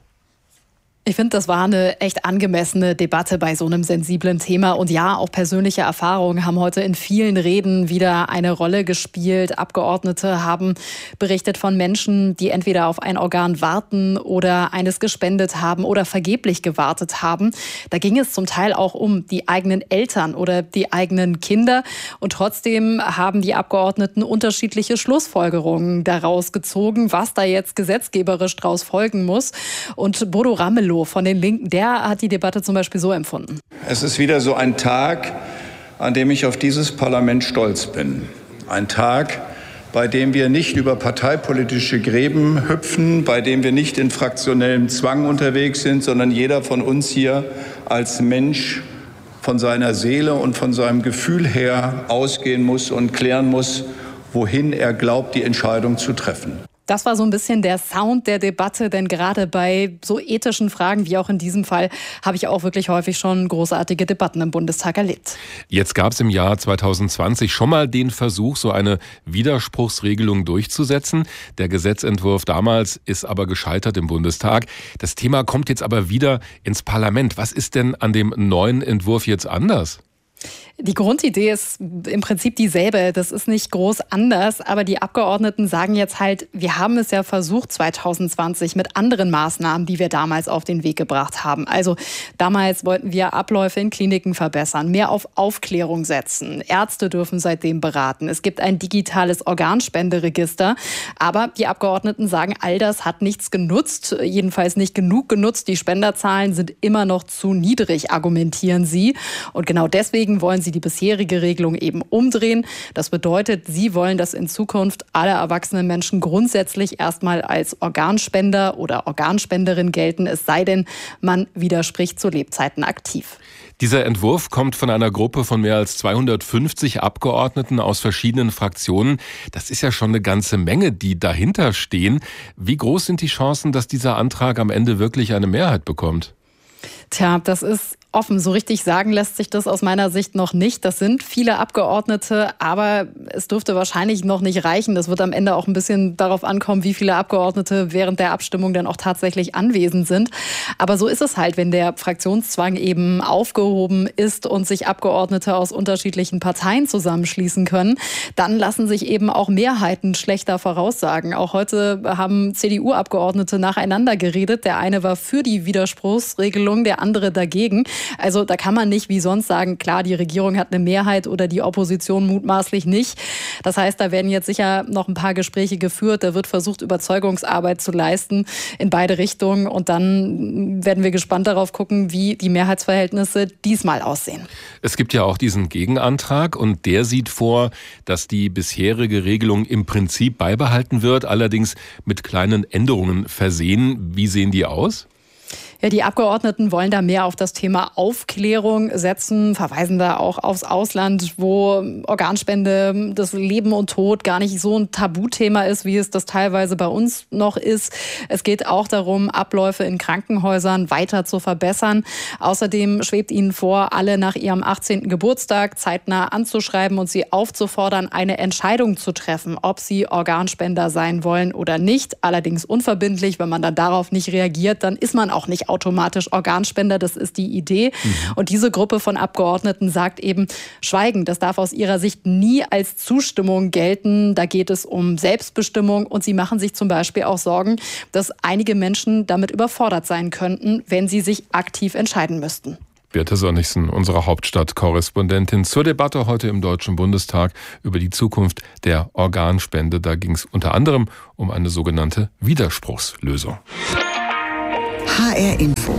Ich finde, das war eine echt angemessene Debatte bei so einem sensiblen Thema. Und ja, auch persönliche Erfahrungen haben heute in vielen Reden wieder eine Rolle gespielt. Abgeordnete haben berichtet von Menschen, die entweder auf ein Organ warten oder eines gespendet haben oder vergeblich gewartet haben. Da ging es zum Teil auch um die eigenen Eltern oder die eigenen Kinder. Und trotzdem haben die Abgeordneten unterschiedliche Schlussfolgerungen daraus gezogen, was da jetzt gesetzgeberisch draus folgen muss. Und Bodo Ramelow von den Linken, der hat die Debatte zum Beispiel so empfunden. Es ist wieder so ein Tag, an dem ich auf dieses Parlament stolz bin. Ein Tag, bei dem wir nicht über parteipolitische Gräben hüpfen, bei dem wir nicht in fraktionellem Zwang unterwegs sind, sondern jeder von uns hier als Mensch von seiner Seele und von seinem Gefühl her ausgehen muss und klären muss, wohin er glaubt, die Entscheidung zu treffen. Das war so ein bisschen der Sound der Debatte, denn gerade bei so ethischen Fragen wie auch in diesem Fall habe ich auch wirklich häufig schon großartige Debatten im Bundestag erlebt. Jetzt gab es im Jahr 2020 schon mal den Versuch, so eine Widerspruchsregelung durchzusetzen. Der Gesetzentwurf damals ist aber gescheitert im Bundestag. Das Thema kommt jetzt aber wieder ins Parlament. Was ist denn an dem neuen Entwurf jetzt anders? Die Grundidee ist im Prinzip dieselbe. Das ist nicht groß anders. Aber die Abgeordneten sagen jetzt halt, wir haben es ja versucht 2020 mit anderen Maßnahmen, die wir damals auf den Weg gebracht haben. Also damals wollten wir Abläufe in Kliniken verbessern, mehr auf Aufklärung setzen. Ärzte dürfen seitdem beraten. Es gibt ein digitales Organspenderegister. Aber die Abgeordneten sagen, all das hat nichts genutzt, jedenfalls nicht genug genutzt. Die Spenderzahlen sind immer noch zu niedrig, argumentieren sie. Und genau deswegen wollen sie die bisherige Regelung eben umdrehen. Das bedeutet, sie wollen, dass in Zukunft alle erwachsenen Menschen grundsätzlich erstmal als Organspender oder Organspenderin gelten, es sei denn, man widerspricht zu Lebzeiten aktiv. Dieser Entwurf kommt von einer Gruppe von mehr als 250 Abgeordneten aus verschiedenen Fraktionen. Das ist ja schon eine ganze Menge, die dahinter stehen. Wie groß sind die Chancen, dass dieser Antrag am Ende wirklich eine Mehrheit bekommt? Tja, das ist offen. So richtig sagen lässt sich das aus meiner Sicht noch nicht. Das sind viele Abgeordnete, aber es dürfte wahrscheinlich noch nicht reichen. Das wird am Ende auch ein bisschen darauf ankommen, wie viele Abgeordnete während der Abstimmung dann auch tatsächlich anwesend sind. Aber so ist es halt, wenn der Fraktionszwang eben aufgehoben ist und sich Abgeordnete aus unterschiedlichen Parteien zusammenschließen können, dann lassen sich eben auch Mehrheiten schlechter voraussagen. Auch heute haben CDU-Abgeordnete nacheinander geredet. Der eine war für die Widerspruchsregelung, der andere dagegen. Also da kann man nicht wie sonst sagen, klar, die Regierung hat eine Mehrheit oder die Opposition mutmaßlich nicht. Das heißt, da werden jetzt sicher noch ein paar Gespräche geführt. Da wird versucht, Überzeugungsarbeit zu leisten in beide Richtungen. Und dann werden wir gespannt darauf gucken, wie die Mehrheitsverhältnisse diesmal aussehen. Es gibt ja auch diesen Gegenantrag und der sieht vor, dass die bisherige Regelung im Prinzip beibehalten wird, allerdings mit kleinen Änderungen versehen. Wie sehen die aus? Ja, die Abgeordneten wollen da mehr auf das Thema Aufklärung setzen, verweisen da auch aufs Ausland, wo Organspende, das Leben und Tod gar nicht so ein Tabuthema ist, wie es das teilweise bei uns noch ist. Es geht auch darum, Abläufe in Krankenhäusern weiter zu verbessern. Außerdem schwebt ihnen vor, alle nach ihrem 18. Geburtstag zeitnah anzuschreiben und sie aufzufordern, eine Entscheidung zu treffen, ob sie Organspender sein wollen oder nicht. Allerdings unverbindlich. Wenn man dann darauf nicht reagiert, dann ist man auch nicht automatisch Organspender. Das ist die Idee. Und diese Gruppe von Abgeordneten sagt eben, Schweigen, das darf aus ihrer Sicht nie als Zustimmung gelten. Da geht es um Selbstbestimmung und sie machen sich zum Beispiel auch Sorgen, dass einige Menschen damit überfordert sein könnten, wenn sie sich aktiv entscheiden müssten. Birte Sönnigsen, unsere Hauptstadtkorrespondentin, zur Debatte heute im Deutschen Bundestag über die Zukunft der Organspende. Da ging es unter anderem um eine sogenannte Widerspruchslösung. HR Info.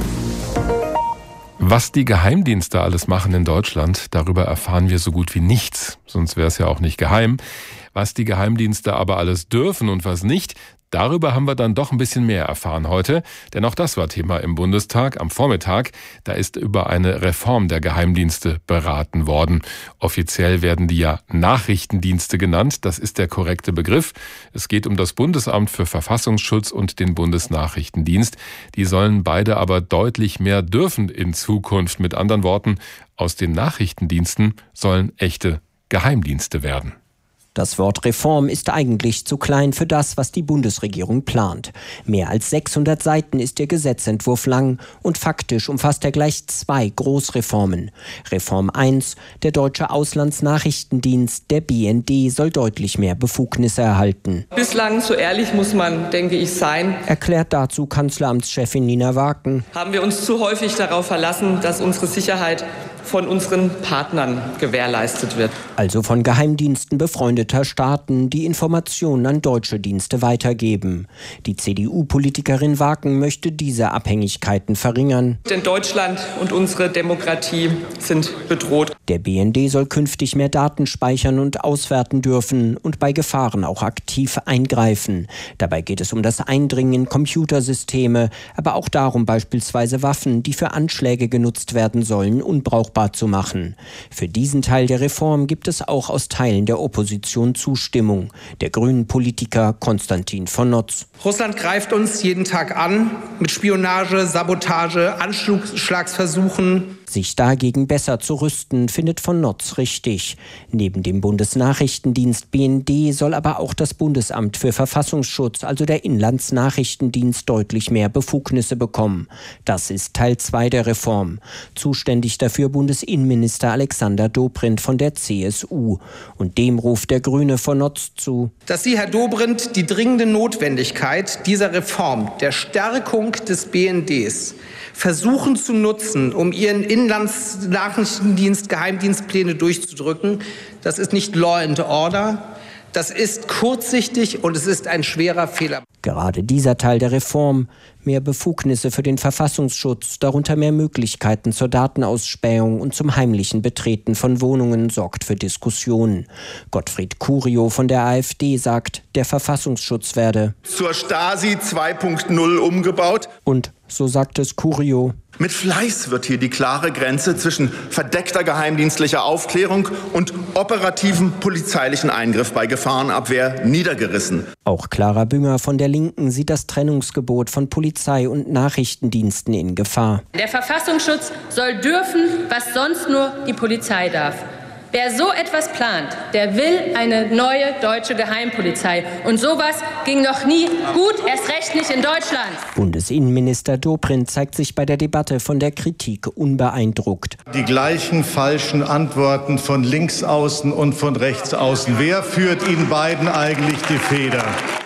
Was die Geheimdienste alles machen in Deutschland, darüber erfahren wir so gut wie nichts. Sonst wäre es ja auch nicht geheim. Was die Geheimdienste aber alles dürfen und was nicht, darüber haben wir dann doch ein bisschen mehr erfahren heute. Denn auch das war Thema im Bundestag am Vormittag. Da ist über eine Reform der Geheimdienste beraten worden. Offiziell werden die ja Nachrichtendienste genannt. Das ist der korrekte Begriff. Es geht um das Bundesamt für Verfassungsschutz und den Bundesnachrichtendienst. Die sollen beide aber deutlich mehr dürfen in Zukunft. Mit anderen Worten, aus den Nachrichtendiensten sollen echte Geheimdienste werden. Das Wort Reform ist eigentlich zu klein für das, was die Bundesregierung plant. Mehr als 600 Seiten ist der Gesetzentwurf lang und faktisch umfasst er gleich 2 Großreformen. Reform 1, der Deutsche Auslandsnachrichtendienst, der BND, soll deutlich mehr Befugnisse erhalten. Bislang, so ehrlich muss man, denke ich, sein, erklärt dazu Kanzleramtschefin Nina Waken. Haben wir uns zu häufig darauf verlassen, dass unsere Sicherheit von unseren Partnern gewährleistet wird. Also von Geheimdiensten befreundeter Staaten, die Informationen an deutsche Dienste weitergeben. Die CDU-Politikerin Waken möchte diese Abhängigkeiten verringern. Denn Deutschland und unsere Demokratie sind bedroht. Der BND soll künftig mehr Daten speichern und auswerten dürfen und bei Gefahren auch aktiv eingreifen. Dabei geht es um das Eindringen in Computersysteme, aber auch darum, beispielsweise Waffen, die für Anschläge genutzt werden sollen, unbrauchbar zu machen. Für diesen Teil der Reform gibt es auch aus Teilen der Opposition Zustimmung. Der grünen Politiker Konstantin von Notz. Russland greift uns jeden Tag an mit Spionage, Sabotage, Anschlagsversuchen. Sich dagegen besser zu rüsten, findet von Notz richtig. Neben dem Bundesnachrichtendienst BND soll aber auch das Bundesamt für Verfassungsschutz, also der Inlandsnachrichtendienst, deutlich mehr Befugnisse bekommen. Das ist Teil 2 der Reform. Zuständig dafür Bundesinnenminister Alexander Dobrindt von der CSU. Und dem ruft der Grüne von Notz zu. Dass Sie, Herr Dobrindt, die dringende Notwendigkeit dieser Reform, der Stärkung des BNDs, versuchen zu nutzen, um Ihren Inlandsnachrichtendienst, Geheimdienstpläne durchzudrücken, das ist nicht Law and Order, das ist kurzsichtig und es ist ein schwerer Fehler. Gerade dieser Teil der Reform, mehr Befugnisse für den Verfassungsschutz, darunter mehr Möglichkeiten zur Datenausspähung und zum heimlichen Betreten von Wohnungen, sorgt für Diskussionen. Gottfried Curio von der AfD sagt, der Verfassungsschutz werde zur Stasi 2.0 umgebaut. Und, so sagt es Curio, mit Fleiß wird hier die klare Grenze zwischen verdeckter geheimdienstlicher Aufklärung und operativem polizeilichen Eingriff bei Gefahrenabwehr niedergerissen. Auch Clara Bünger von der Linken sieht das Trennungsgebot von Polizei und Nachrichtendiensten in Gefahr. Der Verfassungsschutz soll dürfen, was sonst nur die Polizei darf. Wer so etwas plant, der will eine neue deutsche Geheimpolizei. Und sowas ging noch nie gut, erst recht nicht in Deutschland. Bundesinnenminister Dobrindt zeigt sich bei der Debatte von der Kritik unbeeindruckt. Die gleichen falschen Antworten von links außen und von rechts außen. Wer führt Ihnen beiden eigentlich die Feder?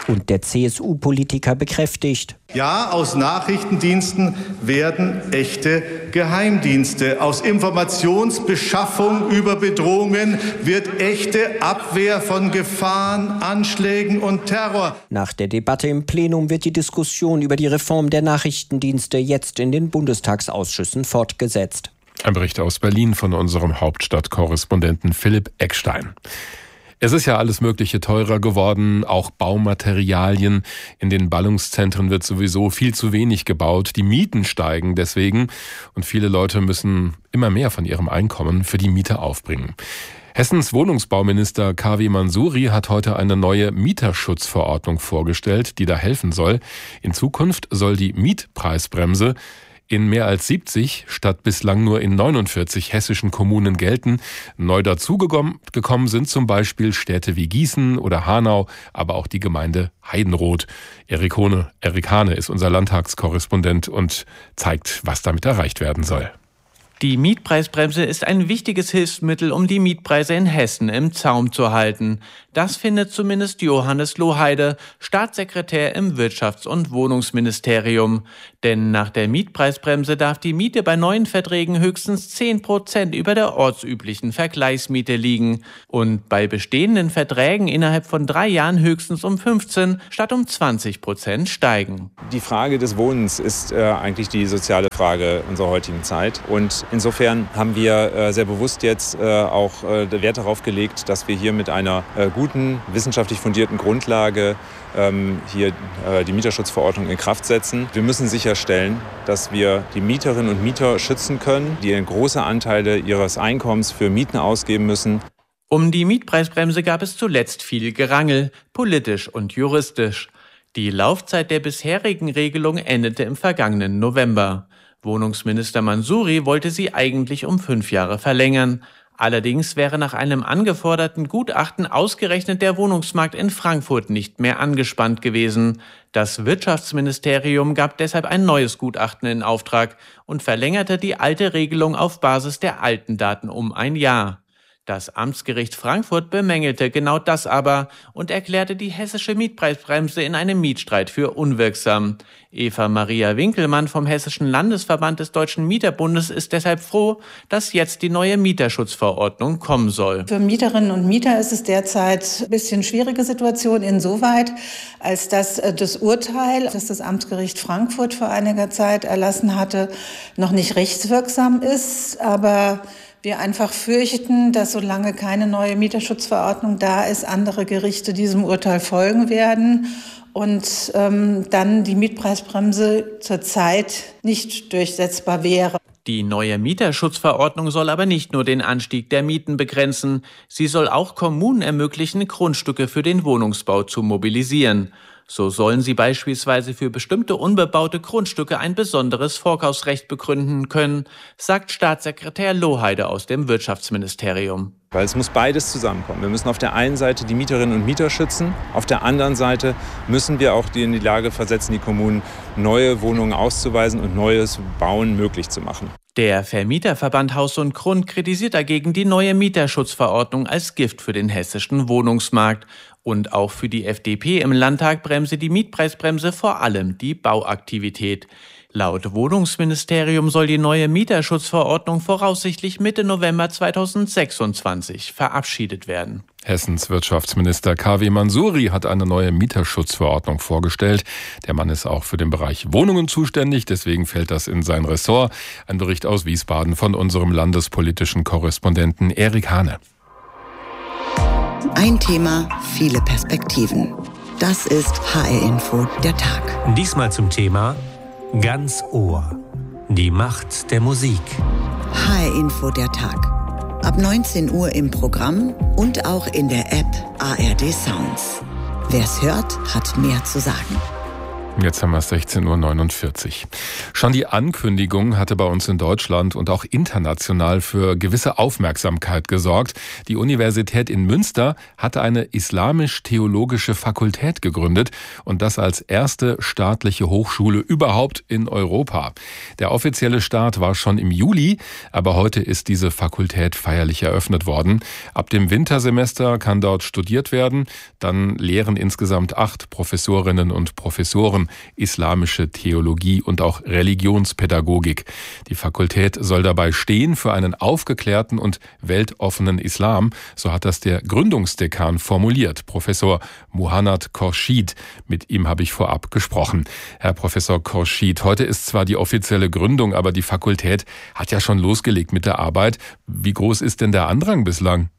Und der CSU-Politiker bekräftigt: Ja, aus Nachrichtendiensten werden echte Geheimdienste. Aus Informationsbeschaffung über Bedrohungen wird echte Abwehr von Gefahren, Anschlägen und Terror. Nach der Debatte im Plenum wird die Diskussion über die Reform der Nachrichtendienste jetzt in den Bundestagsausschüssen fortgesetzt. Ein Bericht aus Berlin von unserem Hauptstadtkorrespondenten Philipp Eckstein. Es ist ja alles Mögliche teurer geworden, auch Baumaterialien. In den Ballungszentren wird sowieso viel zu wenig gebaut. Die Mieten steigen deswegen und viele Leute müssen immer mehr von ihrem Einkommen für die Miete aufbringen. Hessens Wohnungsbauminister Kavi Mansouri hat heute eine neue Mieterschutzverordnung vorgestellt, die da helfen soll. In Zukunft soll die Mietpreisbremse in mehr als 70 statt bislang nur in 49 hessischen Kommunen gelten. Neu dazugekommen sind zum Beispiel Städte wie Gießen oder Hanau, aber auch die Gemeinde Heidenroth. Erik Hane ist unser Landtagskorrespondent und zeigt, was damit erreicht werden soll. Die Mietpreisbremse ist ein wichtiges Hilfsmittel, um die Mietpreise in Hessen im Zaum zu halten. Das findet zumindest Johannes Lohheide, Staatssekretär im Wirtschafts- und Wohnungsministerium. Denn nach der Mietpreisbremse darf die Miete bei neuen Verträgen höchstens 10% über der ortsüblichen Vergleichsmiete liegen und bei bestehenden Verträgen innerhalb von 3 Jahren höchstens um 15 statt um 20% steigen. Die Frage des Wohnens ist eigentlich die soziale Frage unserer heutigen Zeit. Und insofern haben wir sehr bewusst jetzt auch Wert darauf gelegt, dass wir hier mit einer guten, wissenschaftlich fundierten Grundlage hier die Mieterschutzverordnung in Kraft setzen. Wir müssen sicherstellen, dass wir die Mieterinnen und Mieter schützen können, die große Anteile ihres Einkommens für Mieten ausgeben müssen. Um die Mietpreisbremse gab es zuletzt viel Gerangel, politisch und juristisch. Die Laufzeit der bisherigen Regelung endete im vergangenen November. Wohnungsminister Mansouri wollte sie eigentlich um 5 Jahre verlängern. Allerdings wäre nach einem angeforderten Gutachten ausgerechnet der Wohnungsmarkt in Frankfurt nicht mehr angespannt gewesen. Das Wirtschaftsministerium gab deshalb ein neues Gutachten in Auftrag und verlängerte die alte Regelung auf Basis der alten Daten um 1 Jahr. Das Amtsgericht Frankfurt bemängelte genau das aber und erklärte die hessische Mietpreisbremse in einem Mietstreit für unwirksam. Eva-Maria Winkelmann vom Hessischen Landesverband des Deutschen Mieterbundes ist deshalb froh, dass jetzt die neue Mieterschutzverordnung kommen soll. Für Mieterinnen und Mieter ist es derzeit ein bisschen schwierige Situation insoweit, als dass das Urteil, das das Amtsgericht Frankfurt vor einiger Zeit erlassen hatte, noch nicht rechtswirksam ist, aber wir einfach fürchten, dass solange keine neue Mieterschutzverordnung da ist, andere Gerichte diesem Urteil folgen werden und dann die Mietpreisbremse zurzeit nicht durchsetzbar wäre. Die neue Mieterschutzverordnung soll aber nicht nur den Anstieg der Mieten begrenzen. Sie soll auch Kommunen ermöglichen, Grundstücke für den Wohnungsbau zu mobilisieren. So sollen sie beispielsweise für bestimmte unbebaute Grundstücke ein besonderes Vorkaufsrecht begründen können, sagt Staatssekretär Lohheide aus dem Wirtschaftsministerium. Weil es muss beides zusammenkommen. Wir müssen auf der einen Seite die Mieterinnen und Mieter schützen, auf der anderen Seite müssen wir auch die in die Lage versetzen, die Kommunen neue Wohnungen auszuweisen und neues Bauen möglich zu machen. Der Vermieterverband Haus und Grund kritisiert dagegen die neue Mieterschutzverordnung als Gift für den hessischen Wohnungsmarkt. Und auch für die FDP im Landtag bremse die Mietpreisbremse vor allem die Bauaktivität. Laut Wohnungsministerium soll die neue Mieterschutzverordnung voraussichtlich Mitte November 2026 verabschiedet werden. Hessens Wirtschaftsminister Kavi Mansouri hat eine neue Mieterschutzverordnung vorgestellt. Der Mann ist auch für den Bereich Wohnungen zuständig, deswegen fällt das in sein Ressort. Ein Bericht aus Wiesbaden von unserem landespolitischen Korrespondenten Erik Hane. Ein Thema, viele Perspektiven. Das ist HR Info der Tag. Diesmal zum Thema Ganz Ohr. Die Macht der Musik. HR Info der Tag. Ab 19 Uhr im Programm und auch in der App ARD Sounds. Wer's hört, hat mehr zu sagen. Jetzt haben wir es 16:49 Uhr. Schon die Ankündigung hatte bei uns in Deutschland und auch international für gewisse Aufmerksamkeit gesorgt. Die Universität in Münster hatte eine islamisch-theologische Fakultät gegründet und das als erste staatliche Hochschule überhaupt in Europa. Der offizielle Start war schon im Juli, aber heute ist diese Fakultät feierlich eröffnet worden. Ab dem Wintersemester kann dort studiert werden. Dann lehren insgesamt 8 Professorinnen und Professoren islamische Theologie und auch Religionspädagogik. Die Fakultät soll dabei stehen für einen aufgeklärten und weltoffenen Islam, so hat das der Gründungsdekan formuliert, Professor Muhannad Khorshid. Mit ihm habe ich vorab gesprochen. Herr Professor Khorshid, heute ist zwar die offizielle Gründung, aber die Fakultät hat ja schon losgelegt mit der Arbeit. Wie groß ist denn der Andrang bislang?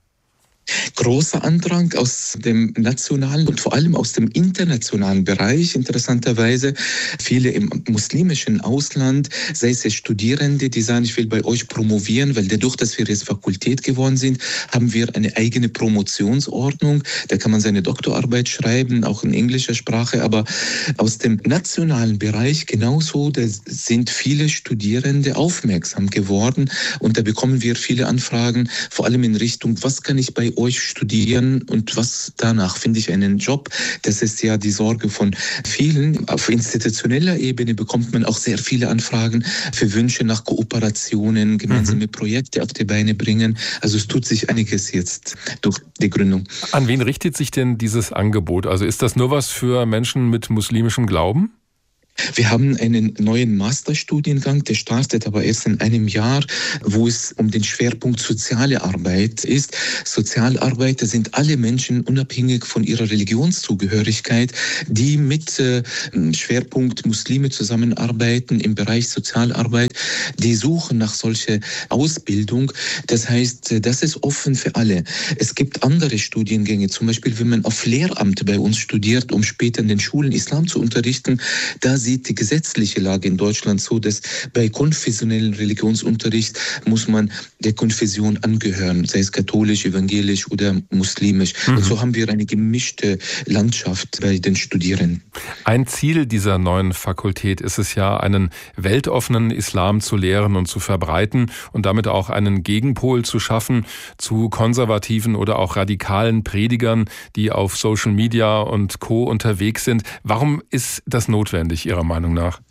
Großer Andrang aus dem nationalen und vor allem aus dem internationalen Bereich. Interessanterweise viele im muslimischen Ausland, sei es Studierende, die sagen, ich will bei euch promovieren, weil dadurch, dass wir jetzt Fakultät geworden sind, haben wir eine eigene Promotionsordnung. Da kann man seine Doktorarbeit schreiben, auch in englischer Sprache. Aber aus dem nationalen Bereich genauso, da sind viele Studierende aufmerksam geworden. Und da bekommen wir viele Anfragen, vor allem in Richtung, was kann ich bei euch studieren und was danach, finde ich einen Job. Das ist ja die Sorge von vielen. Auf institutioneller Ebene bekommt man auch sehr viele Anfragen für Wünsche nach Kooperationen, gemeinsame Projekte auf die Beine bringen. Also es tut sich einiges jetzt durch die Gründung. An wen richtet sich denn dieses Angebot? Also ist das nur was für Menschen mit muslimischem Glauben? Wir haben einen neuen Masterstudiengang, der startet aber erst in einem Jahr, wo es um den Schwerpunkt soziale Arbeit ist. Sozialarbeiter sind alle Menschen, unabhängig von ihrer Religionszugehörigkeit, die mit Schwerpunkt Muslime zusammenarbeiten im Bereich Sozialarbeit. Die suchen nach solcher Ausbildung. Das heißt, das ist offen für alle. Es gibt andere Studiengänge, zum Beispiel, wenn man auf Lehramt bei uns studiert, um später in den Schulen Islam zu unterrichten, da sieht die gesetzliche Lage in Deutschland so, dass bei konfessionellen Religionsunterricht muss man der Konfession angehören, sei es katholisch, evangelisch oder muslimisch. Und so haben wir eine gemischte Landschaft bei den Studierenden. Ein Ziel dieser neuen Fakultät ist es ja, einen weltoffenen Islam zu lehren und zu verbreiten und damit auch einen Gegenpol zu schaffen zu konservativen oder auch radikalen Predigern, die auf Social Media und Co. unterwegs sind. Warum ist das notwendig, Ihrer Meinung nach?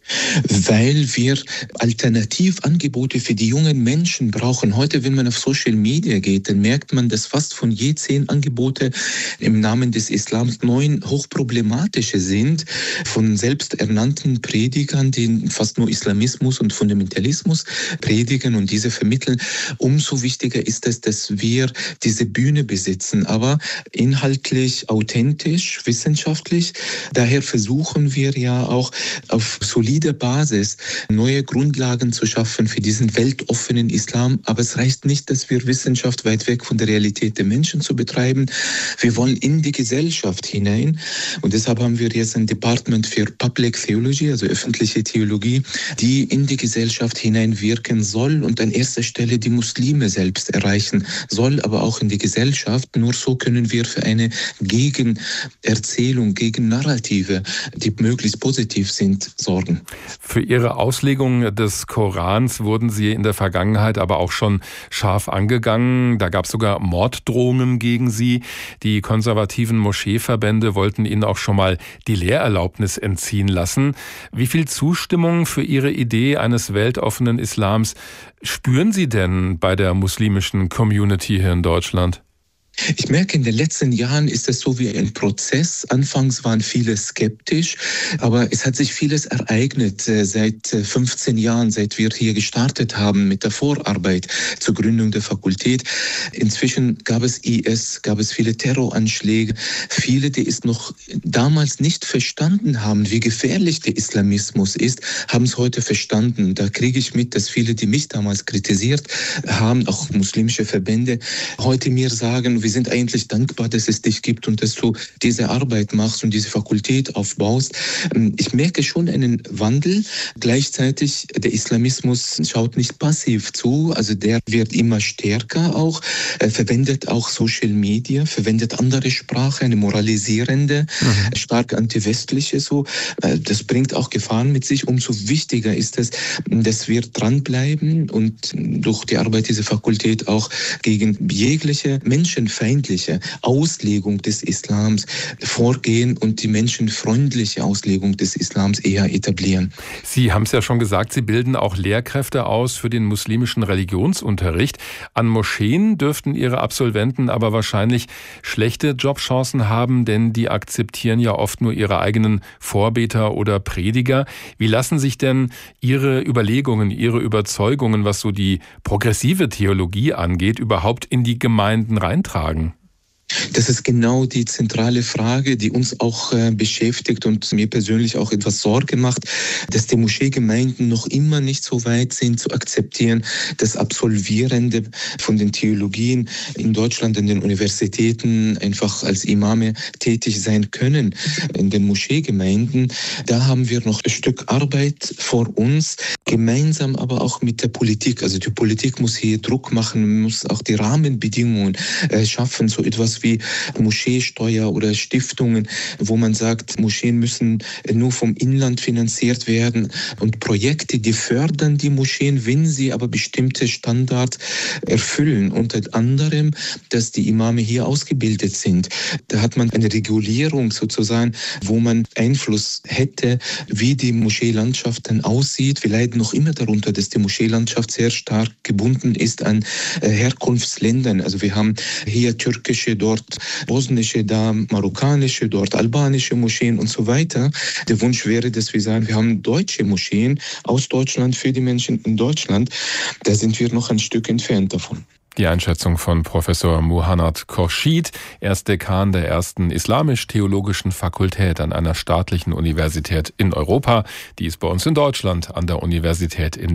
Weil wir Alternativangebote für die jungen Menschen brauchen. Heute, wenn man auf Social Media geht, dann merkt man, dass fast von je 10 Angebote im Namen des Islams 9 hochproblematische sind, von selbsternannten Predigern, die fast nur Islamismus und Fundamentalismus predigen und diese vermitteln. Umso wichtiger ist es, dass wir diese Bühne besitzen, aber inhaltlich, authentisch, wissenschaftlich. Daher versuchen wir ja auch auf solide Basis neue Grundlagen zu schaffen für diesen weltoffenen Islam. Aber es reicht nicht, dass wir Wissenschaft weit weg von der Realität der Menschen zu betreiben. Wir wollen in die Gesellschaft hinein. Und deshalb haben wir jetzt ein Department für Public Theology, also öffentliche Theologie, die in die Gesellschaft hineinwirken soll und an erster Stelle die Muslime selbst erreichen soll, aber auch in die Gesellschaft. Nur so können wir für eine Gegenerzählung, Gegennarrative, die möglichst positiv sind, sorgen. Für Ihre Auslegung des Korans wurden Sie in der Vergangenheit aber auch schon scharf angegangen. Da gab es sogar Morddrohungen gegen Sie. Die konservativen Moscheeverbände wollten Ihnen auch schon mal die Lehrerlaubnis entziehen lassen. Wie viel Zustimmung für Ihre Idee eines weltoffenen Islams spüren Sie denn bei der muslimischen Community hier in Deutschland? Ich merke, in den letzten Jahren ist es so wie ein Prozess. Anfangs waren viele skeptisch, aber es hat sich vieles ereignet seit 15 Jahren, seit wir hier gestartet haben mit der Vorarbeit zur Gründung der Fakultät. Inzwischen gab es IS, gab es viele Terroranschläge. Viele, die es noch damals nicht verstanden haben, wie gefährlich der Islamismus ist, haben es heute verstanden. Da kriege ich mit, dass viele, die mich damals kritisiert haben, auch muslimische Verbände, heute mir sagen, wir sind eigentlich dankbar, dass es dich gibt und dass du diese Arbeit machst und diese Fakultät aufbaust. Ich merke schon einen Wandel. Gleichzeitig, der Islamismus schaut nicht passiv zu, also der wird immer stärker auch, verwendet auch Social Media, verwendet andere Sprache, eine moralisierende, stark antiwestliche so. Das bringt auch Gefahren mit sich. Umso wichtiger ist es, dass wir dranbleiben und durch die Arbeit dieser Fakultät auch gegen jegliche menschenfeindliche Auslegung des Islams vorgehen und die menschenfreundliche Auslegung des Islams eher etablieren. Sie haben es ja schon gesagt, Sie bilden auch Lehrkräfte aus für den muslimischen Religionsunterricht. An Moscheen dürften Ihre Absolventen aber wahrscheinlich schlechte Jobchancen haben, denn die akzeptieren ja oft nur ihre eigenen Vorbeter oder Prediger. Wie lassen sich denn Ihre Überlegungen, Ihre Überzeugungen, was so die progressive Theologie angeht, überhaupt in die Gemeinden reintragen? Das ist genau die zentrale Frage, die uns auch beschäftigt und mir persönlich auch etwas Sorge macht, dass die Moscheegemeinden noch immer nicht so weit sind zu akzeptieren, dass Absolvierende von den Theologien in Deutschland, in den Universitäten einfach als Imame tätig sein können. In den Moscheegemeinden, da haben wir noch ein Stück Arbeit vor uns, gemeinsam aber auch mit der Politik. Also die Politik muss hier Druck machen, muss auch die Rahmenbedingungen schaffen, so etwas wie Moscheesteuer oder Stiftungen, wo man sagt, Moscheen müssen nur vom Inland finanziert werden und Projekte, die fördern die Moscheen, wenn sie aber bestimmte Standards erfüllen. Unter anderem, dass die Imame hier ausgebildet sind. Da hat man eine Regulierung sozusagen, wo man Einfluss hätte, wie die Moscheelandschaft dann aussieht. Wir leiden noch immer darunter, dass die Moscheelandschaft sehr stark gebunden ist an Herkunftsländern. Also wir haben hier türkische, dort bosnische, da marokkanische, dort albanische Moscheen und so weiter. Der Wunsch wäre, dass wir sagen, wir haben deutsche Moscheen aus Deutschland für die Menschen in Deutschland. Da sind wir noch ein Stück entfernt davon. Die Einschätzung von Professor Muhannad Khorshid. Er ist Dekan der ersten islamisch-theologischen Fakultät an einer staatlichen Universität in Europa. Die ist bei uns in Deutschland an der Universität in